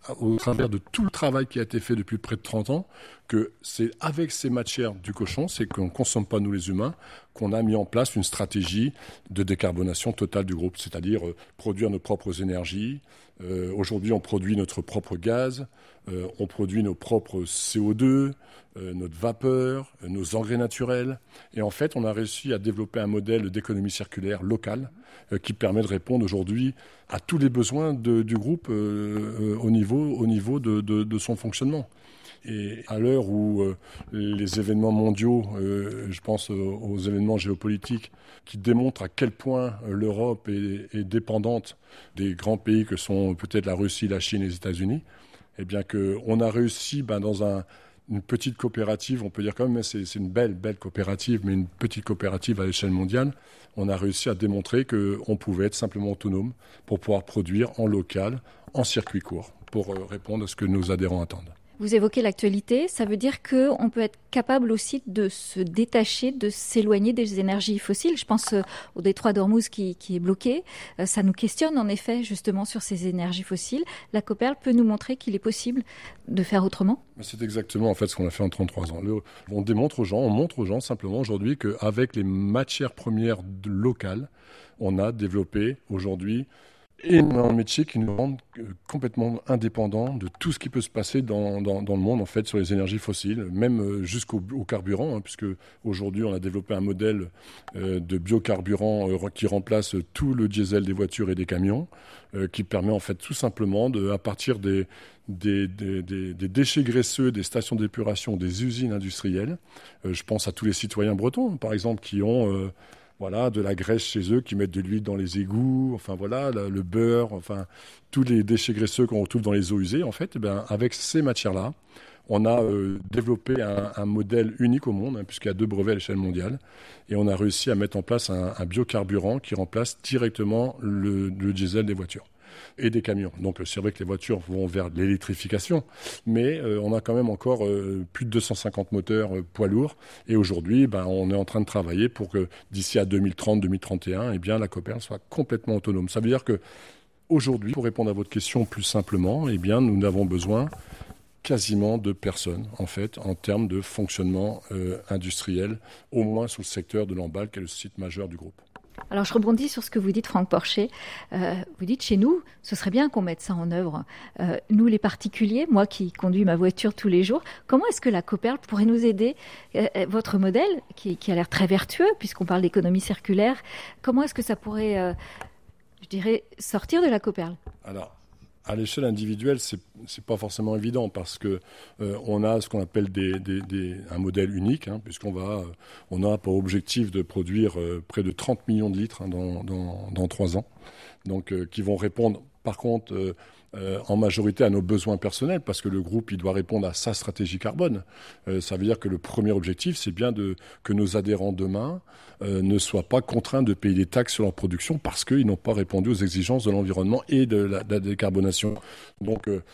au travers de tout le travail qui a été fait depuis près de trente ans, que c'est avec ces matières du cochon, c'est qu'on ne consomme pas nous les humains, qu'on a mis en place une stratégie de décarbonation totale du groupe, c'est-à-dire euh, produire nos propres énergies. Euh, aujourd'hui, on produit notre propre gaz, euh, on produit nos propres C O deux, euh, notre vapeur, euh, nos engrais naturels. Et en fait, on a réussi à développer un modèle d'économie circulaire locale euh, qui permet de répondre aujourd'hui à tous les besoins de, du groupe euh, euh, au niveau, au niveau de, de, de son fonctionnement. Et à l'heure où euh, les événements mondiaux, euh, je pense aux, aux événements géopolitiques, qui démontrent à quel point euh, l'Europe est, est dépendante des grands pays que sont peut-être la Russie, la Chine et les États-Unis, eh bien qu'on a réussi ben, dans un, une petite coopérative, on peut dire quand même, c'est, c'est une belle, belle coopérative, mais une petite coopérative à l'échelle mondiale, on a réussi à démontrer qu'on pouvait être simplement autonome pour pouvoir produire en local, en circuit court, pour euh, répondre à ce que nos adhérents attendent. Vous évoquez l'actualité, ça veut dire qu'on peut être capable aussi de se détacher, de s'éloigner des énergies fossiles. Je pense au détroit d'Ormuz qui, qui est bloqué. Ça nous questionne en effet justement sur ces énergies fossiles. La Coperle peut nous montrer qu'il est possible de faire autrement ? C'est exactement en fait ce qu'on a fait en trente-trois ans. Le, on démontre aux gens, on montre aux gens simplement aujourd'hui qu'avec les matières premières locales, on a développé aujourd'hui énormément de métiers qui nous rendent complètement indépendants de tout ce qui peut se passer dans, dans, dans le monde en fait sur les énergies fossiles, même jusqu'au au carburant, hein, puisque aujourd'hui on a développé un modèle euh, de biocarburant euh, qui remplace tout le diesel des voitures et des camions, euh, qui permet en fait tout simplement de, à partir des Des, des, des, des déchets graisseux, des stations d'épuration, des usines industrielles. Euh, je pense à tous les citoyens bretons, par exemple, qui ont euh, voilà, de la graisse chez eux, qui mettent de l'huile dans les égouts, enfin voilà, le, le beurre, enfin tous les déchets graisseux qu'on retrouve dans les eaux usées. En fait, eh bien, avec ces matières-là, on a euh, développé un, un modèle unique au monde, hein, puisqu'il y a deux brevets à l'échelle mondiale, et on a réussi à mettre en place un, un biocarburant qui remplace directement le, le diesel des voitures et des camions. Donc c'est vrai que les voitures vont vers l'électrification, mais euh, on a quand même encore euh, plus de deux cent cinquante moteurs euh, poids lourds, et aujourd'hui ben, on est en train de travailler pour que d'ici à deux mille trente deux mille trente et un, eh bien, la Coperle soit complètement autonome. Ça veut dire que aujourd'hui, pour répondre à votre question plus simplement, eh bien, nous n'avons besoin quasiment de personnes, en fait, en termes de fonctionnement euh, industriel, au moins sur le secteur de l'emballe, qui est le site majeur du groupe. Alors je rebondis sur ce que vous dites, Franck Porcher. Euh, vous dites chez nous, ce serait bien qu'on mette ça en œuvre. Euh, nous les particuliers, moi qui conduis ma voiture tous les jours, comment est-ce que la Coperle pourrait nous aider ? euh, Votre modèle, qui, qui a l'air très vertueux, puisqu'on parle d'économie circulaire, comment est-ce que ça pourrait, euh, je dirais, sortir de la Coperle ? Alors, à l'échelle individuelle, c'est c'est pas forcément évident parce que euh, on a ce qu'on appelle des, des, des, un modèle unique, hein, puisqu'on va, euh, on a pour objectif de produire euh, près de trente millions de litres hein, dans dans dans trois ans, donc euh, qui vont répondre par contre euh, euh, en majorité à nos besoins personnels, parce que le groupe il doit répondre à sa stratégie carbone. Euh, ça veut dire que le premier objectif, c'est bien de que nos adhérents demain euh, ne soient pas contraints de payer des taxes sur leur production parce qu'ils n'ont pas répondu aux exigences de l'environnement et de la, de la décarbonation. Donc euh,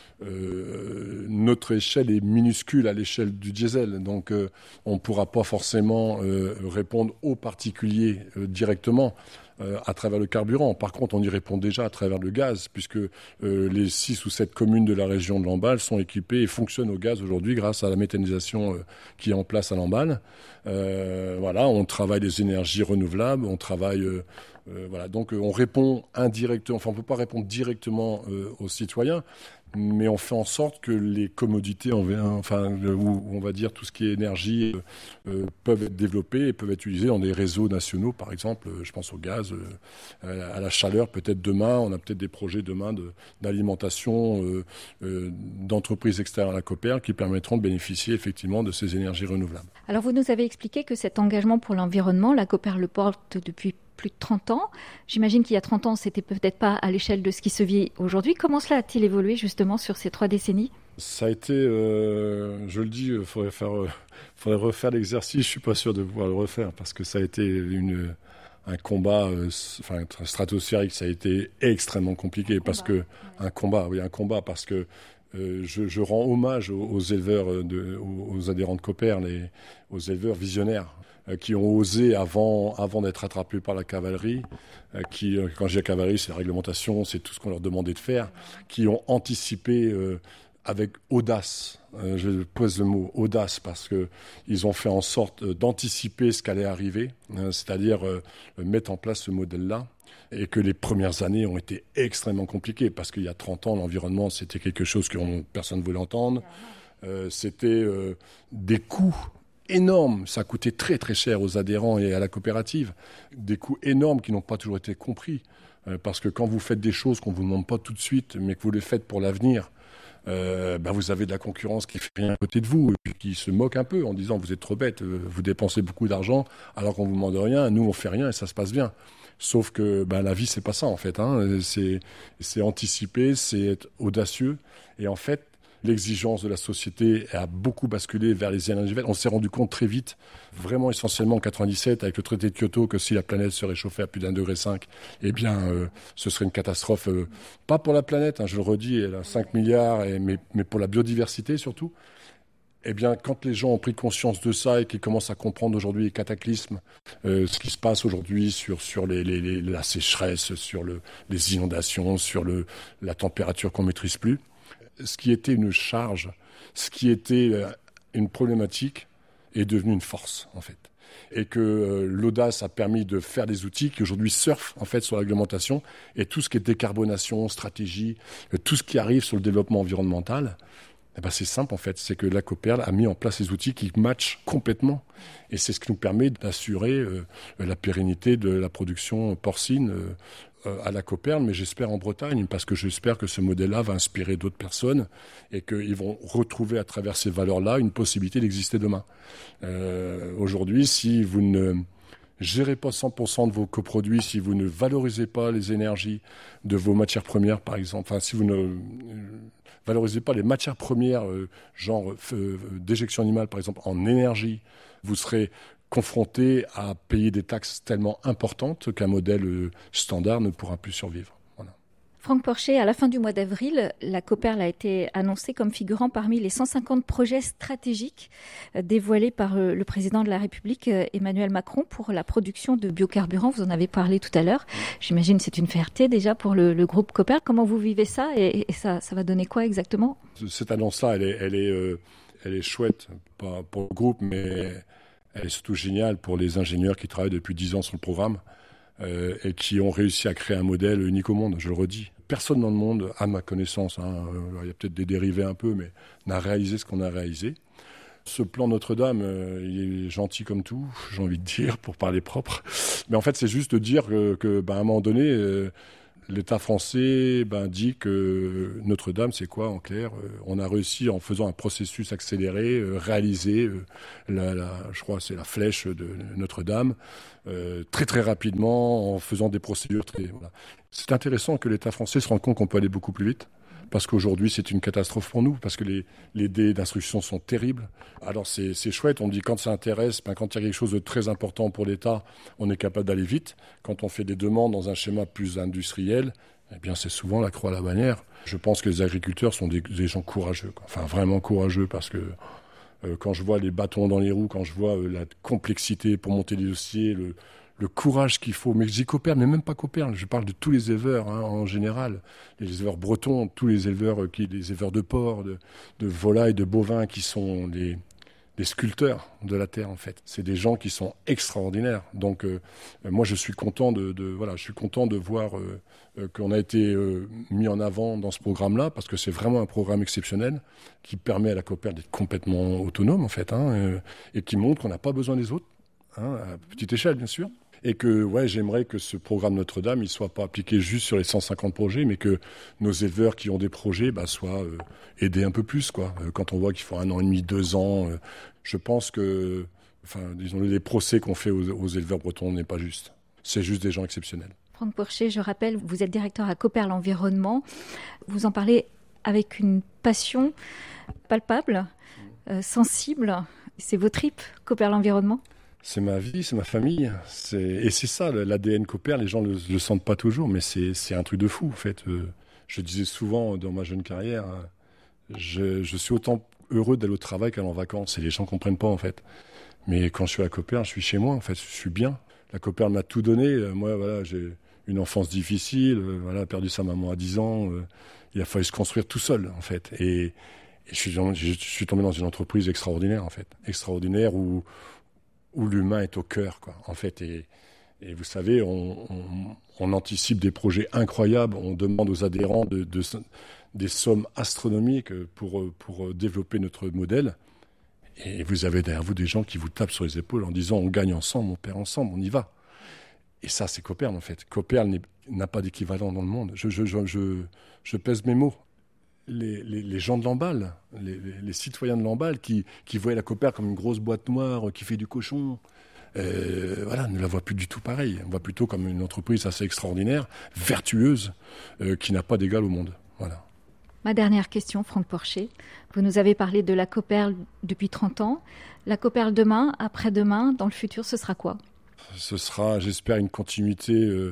euh, notre échelle est minuscule à l'échelle du diesel, donc euh, on ne pourra pas forcément euh, répondre aux particuliers euh, directement euh, à travers le carburant. Par contre, on y répond déjà à travers le gaz, puisque euh, les six ou sept communes de la région de Lamballe sont équipées et fonctionnent au gaz aujourd'hui grâce à la méthanisation euh, qui est en place à Lamballe. Euh, voilà, on travaille des énergies renouvelables, on travaille... Euh, Euh, voilà, donc euh, on répond indirectement, enfin on ne peut pas répondre directement euh, aux citoyens, mais on fait en sorte que les commodités, enfin, ou on va dire tout ce qui est énergie, euh, euh, peuvent être développées et peuvent être utilisées dans des réseaux nationaux, par exemple, euh, je pense au gaz, euh, à la chaleur, peut-être demain, on a peut-être des projets demain de, d'alimentation euh, euh, d'entreprises extérieures à la Coperle qui permettront de bénéficier effectivement de ces énergies renouvelables. Alors vous nous avez expliqué que cet engagement pour l'environnement, la Coperle le porte depuis plus de trente ans. J'imagine qu'il y a trente ans, c'était peut-être pas à l'échelle de ce qui se vit aujourd'hui. Comment cela a-t-il évolué justement sur ces trois décennies ? Ça a été, euh, je le dis, il faudrait faire, euh, faudrait refaire l'exercice. Je suis pas sûr de pouvoir le refaire parce que ça a été une, un combat, euh, enfin stratosphérique. Ça a été extrêmement compliqué parce que un combat, oui, un combat parce que Euh, je, je rends hommage aux, aux éleveurs, de, aux, aux adhérents de Coperle et aux éleveurs visionnaires euh, qui ont osé avant, avant d'être attrapés par la cavalerie, euh, qui, euh, quand j'ai la cavalerie, c'est la réglementation, c'est tout ce qu'on leur demandait de faire, qui ont anticipé euh, avec audace, euh, je pose le mot audace, parce qu'ils ont fait en sorte d'anticiper ce qu'allait arriver, euh, c'est-à-dire euh, mettre en place ce modèle-là. Et que les premières années ont été extrêmement compliquées, parce qu'il y a trente ans, l'environnement, c'était quelque chose que personne ne voulait entendre. Euh, c'était euh, des coûts énormes, ça coûtait très très cher aux adhérents et à la coopérative, des coûts énormes qui n'ont pas toujours été compris, euh, parce que quand vous faites des choses qu'on ne vous demande pas tout de suite, mais que vous les faites pour l'avenir, Euh, ben vous avez de la concurrence qui fait rien à côté de vous, et qui se moque un peu en disant vous êtes trop bête, vous dépensez beaucoup d'argent alors qu'on vous demande rien, nous on fait rien et ça se passe bien. Sauf que ben, la vie c'est pas ça en fait, hein. c'est, c'est anticiper, c'est être audacieux, et en fait l'exigence de la société a beaucoup basculé vers les énergies vertes. On s'est rendu compte très vite, vraiment essentiellement en quatre-vingt-dix-sept avec le traité de Kyoto, que si la planète se réchauffait à plus d'un degré cinq, eh bien euh, ce serait une catastrophe, euh, pas pour la planète, hein, je le redis, elle a cinq milliards, et, mais, mais pour la biodiversité surtout. Eh bien, quand les gens ont pris conscience de ça et qu'ils commencent à comprendre aujourd'hui les cataclysmes, euh, ce qui se passe aujourd'hui sur, sur les, les, les, la sécheresse, sur le, les inondations, sur le, la température qu'on ne maîtrise plus, ce qui était une charge, ce qui était une problématique est devenu une force, en fait. Et que euh, l'audace a permis de faire des outils qui aujourd'hui surfent en fait sur la réglementation, et tout ce qui est décarbonation, stratégie, euh, tout ce qui arrive sur le développement environnemental, eh ben c'est simple en fait, c'est que la Coperle a mis en place des outils qui matchent complètement. Et c'est ce qui nous permet d'assurer euh, la pérennité de la production porcine euh, à la Coperle, mais j'espère en Bretagne, parce que j'espère que ce modèle-là va inspirer d'autres personnes et qu'ils vont retrouver à travers ces valeurs-là une possibilité d'exister demain. Euh, aujourd'hui, si vous ne gérez pas cent pour cent de vos coproduits, si vous ne valorisez pas les énergies de vos matières premières, par exemple, enfin, si vous ne valorisez pas les matières premières, euh, genre euh, déjection animale, par exemple, en énergie, vous serez confronté à payer des taxes tellement importantes qu'un modèle standard ne pourra plus survivre. Voilà. Franck Porcher, à la fin du mois d'avril, la Coperle a été annoncée comme figurant parmi les cent cinquante projets stratégiques dévoilés par le président de la République, Emmanuel Macron, pour la production de biocarburants. Vous en avez parlé tout à l'heure. J'imagine que c'est une fierté déjà pour le, le groupe Coperle. Comment vous vivez ça, et, et ça, ça va donner quoi exactement ? Cette annonce-là, elle est, elle est, euh, elle est chouette, pas pour le groupe, mais elle est surtout géniale pour les ingénieurs qui travaillent depuis dix ans sur le programme euh, et qui ont réussi à créer un modèle unique au monde, je le redis. Personne dans le monde, à ma connaissance, hein, euh, il y a peut-être des dérivés un peu, mais n'a réalisé ce qu'on a réalisé. Ce plan Notre-Dame, euh, il est gentil comme tout, j'ai envie de dire, pour parler propre. Mais en fait, c'est juste de dire que, que ben, à un moment donné, euh, l'État français ben, dit que Notre-Dame, c'est quoi en clair ? On a réussi en faisant un processus accéléré, euh, réaliser, euh, la, la, je crois c'est la flèche de Notre-Dame, euh, très très rapidement, en faisant des procédures très... Voilà. C'est intéressant que l'État français se rende compte qu'on peut aller beaucoup plus vite, parce qu'aujourd'hui c'est une catastrophe pour nous, parce que les, les délais d'instruction sont terribles. Alors c'est, c'est chouette, on dit quand ça intéresse, ben quand il y a quelque chose de très important pour l'État, on est capable d'aller vite. Quand on fait des demandes dans un schéma plus industriel, eh bien c'est souvent la croix à la bannière. Je pense que les agriculteurs sont des, des gens courageux, quoi. Enfin vraiment courageux, parce que euh, quand je vois les bâtons dans les roues, quand je vois euh, la complexité pour monter des dossiers, le... le courage qu'il faut, mais je dis Coperle, mais même pas Coperle, je parle de tous les éleveurs hein, en général, les éleveurs bretons, tous les éleveurs, qui, les éleveurs de porcs, de, de volailles, de bovins, qui sont les, les sculpteurs de la terre en fait. C'est des gens qui sont extraordinaires. Donc euh, moi je suis content de, de voilà, je suis content de voir euh, euh, qu'on a été euh, mis en avant dans ce programme-là, parce que c'est vraiment un programme exceptionnel qui permet à la Coperle d'être complètement autonome en fait, hein, euh, et qui montre qu'on n'a pas besoin des autres, hein, à petite échelle bien sûr. Et que ouais, j'aimerais que ce programme Notre-Dame il soit pas appliqué juste sur les cent cinquante projets, mais que nos éleveurs qui ont des projets bah, soient euh, aidés un peu plus, quoi. Euh, quand on voit qu'il faut un an et demi, deux ans, euh, je pense que, enfin, disons, les procès qu'on fait aux, aux éleveurs bretons n'est pas juste. C'est juste des gens exceptionnels. Franck Porcher, je rappelle, vous êtes directeur à Coperle Environnement. Vous en parlez avec une passion palpable, euh, sensible. C'est vos tripes, Coperle Environnement ? C'est ma vie, c'est ma famille. C'est... Et c'est ça, l'A D N Coperle, les gens ne le, le sentent pas toujours, mais c'est, c'est un truc de fou, en fait. Euh, je disais souvent dans ma jeune carrière, je, je suis autant heureux d'aller au travail qu'aller en vacances, et les gens ne comprennent pas, en fait. Mais quand je suis à Cooperl, je suis chez moi, en fait, je suis bien. La Cooperl m'a tout donné. Euh, moi, voilà, j'ai une enfance difficile, euh, voilà, perdu sa maman à dix ans. Euh, il a fallu se construire tout seul, en fait. Et, et je, suis, je suis tombé dans une entreprise extraordinaire, en fait. Extraordinaire où, où l'humain est au cœur, quoi, en fait. Et, et vous savez, on, on, on anticipe des projets incroyables. On demande aux adhérents de, de, des sommes astronomiques pour, pour développer notre modèle. Et vous avez derrière vous des gens qui vous tapent sur les épaules en disant « on gagne ensemble, on perd ensemble, on y va ». Et ça, c'est Cooperl, en fait. Cooperl n'a pas d'équivalent dans le monde. Je, je, je, je, je pèse mes mots. Les, les, les gens de Lamballe, les, les, les citoyens de Lamballe qui, qui voyaient la Cooperl comme une grosse boîte noire qui fait du cochon, euh, voilà, ne la voient plus du tout pareil. On voit plutôt comme une entreprise assez extraordinaire, vertueuse, euh, qui n'a pas d'égal au monde. Voilà. Ma dernière question, Franck Porcher. Vous nous avez parlé de la Cooperl depuis trente ans. La Cooperl demain, après-demain, dans le futur, ce sera quoi ? Ce sera, j'espère, une continuité euh,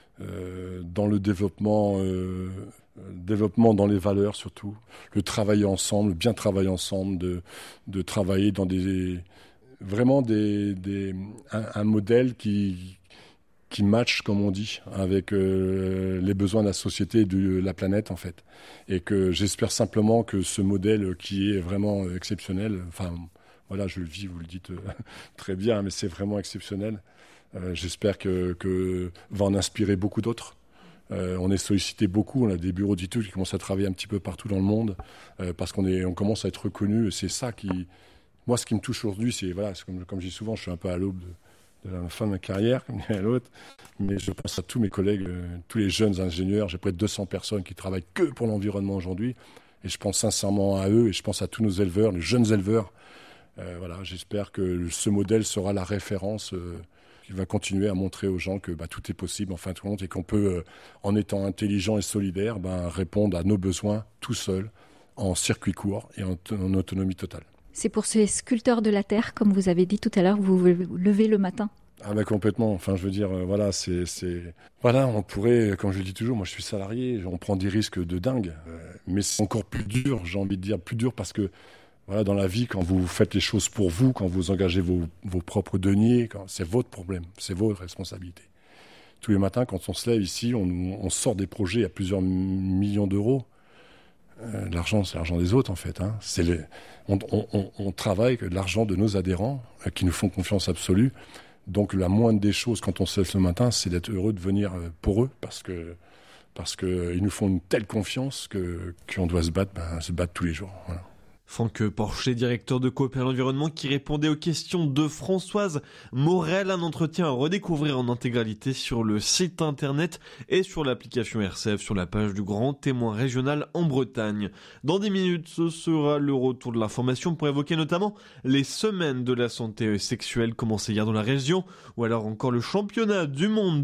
euh, dans le développement, euh, développement dans les valeurs surtout. Le travailler ensemble, bien travailler ensemble, de, de travailler dans des, vraiment des, des, un, un modèle qui... qui match, comme on dit, avec euh, les besoins de la société et de la planète, en fait. Et que j'espère simplement que ce modèle qui est vraiment exceptionnel, enfin, voilà, je le vis, vous le dites euh, très bien, mais c'est vraiment exceptionnel. Euh, j'espère que, que va en inspirer beaucoup d'autres. Euh, on est sollicité beaucoup, on a des bureaux d'études qui commencent à travailler un petit peu partout dans le monde, euh, parce qu'on est, on commence à être reconnu. C'est ça qui... Moi, ce qui me touche aujourd'hui, c'est, voilà, c'est comme, comme je dis souvent, je suis un peu à l'aube de... de la fin de ma carrière, comme dirait l'autre, mais je pense à tous mes collègues, euh, tous les jeunes ingénieurs. J'ai près de deux cents personnes qui travaillent que pour l'environnement aujourd'hui, et je pense sincèrement à eux, et je pense à tous nos éleveurs, les jeunes éleveurs. Euh, voilà, j'espère que ce modèle sera la référence euh, qui va continuer à montrer aux gens que bah, tout est possible en fin de compte, et qu'on peut, euh, en étant intelligent et solidaire, bah, répondre à nos besoins tout seul, en circuit court et en, en autonomie totale. C'est pour ces sculpteurs de la terre, comme vous avez dit tout à l'heure, vous vous levez le matin. Ah ben complètement. Enfin, je veux dire, euh, voilà, c'est, c'est, voilà, on pourrait, comme je le dis toujours, moi je suis salarié, on prend des risques de dingue, euh, mais c'est encore plus dur, j'ai envie de dire, plus dur parce que, voilà, dans la vie, quand vous faites les choses pour vous, quand vous engagez vos, vos propres deniers, quand, c'est votre problème, c'est votre responsabilité. Tous les matins, quand on se lève ici, on, on sort des projets à plusieurs millions d'euros. Euh, l'argent, c'est l'argent des autres, en fait. Hein. C'est les, on, on, on travaille avec l'argent de nos adhérents euh, qui nous font confiance absolue. Donc, la moindre des choses, quand on se lève le matin, c'est d'être heureux de venir euh, pour eux parce que parce que euh, ils nous font une telle confiance que qu'on doit se battre, ben, se battre tous les jours. Voilà. Franck Porcher, directeur de Cooperl Environnement, qui répondait aux questions de Françoise Morel. Un entretien à redécouvrir en intégralité sur le site internet et sur l'application R C F sur la page du Grand Témoin Régional en Bretagne. Dans dix minutes, ce sera le retour de l'information pour évoquer notamment les semaines de la santé sexuelle commencées hier dans la région, ou alors encore le championnat du monde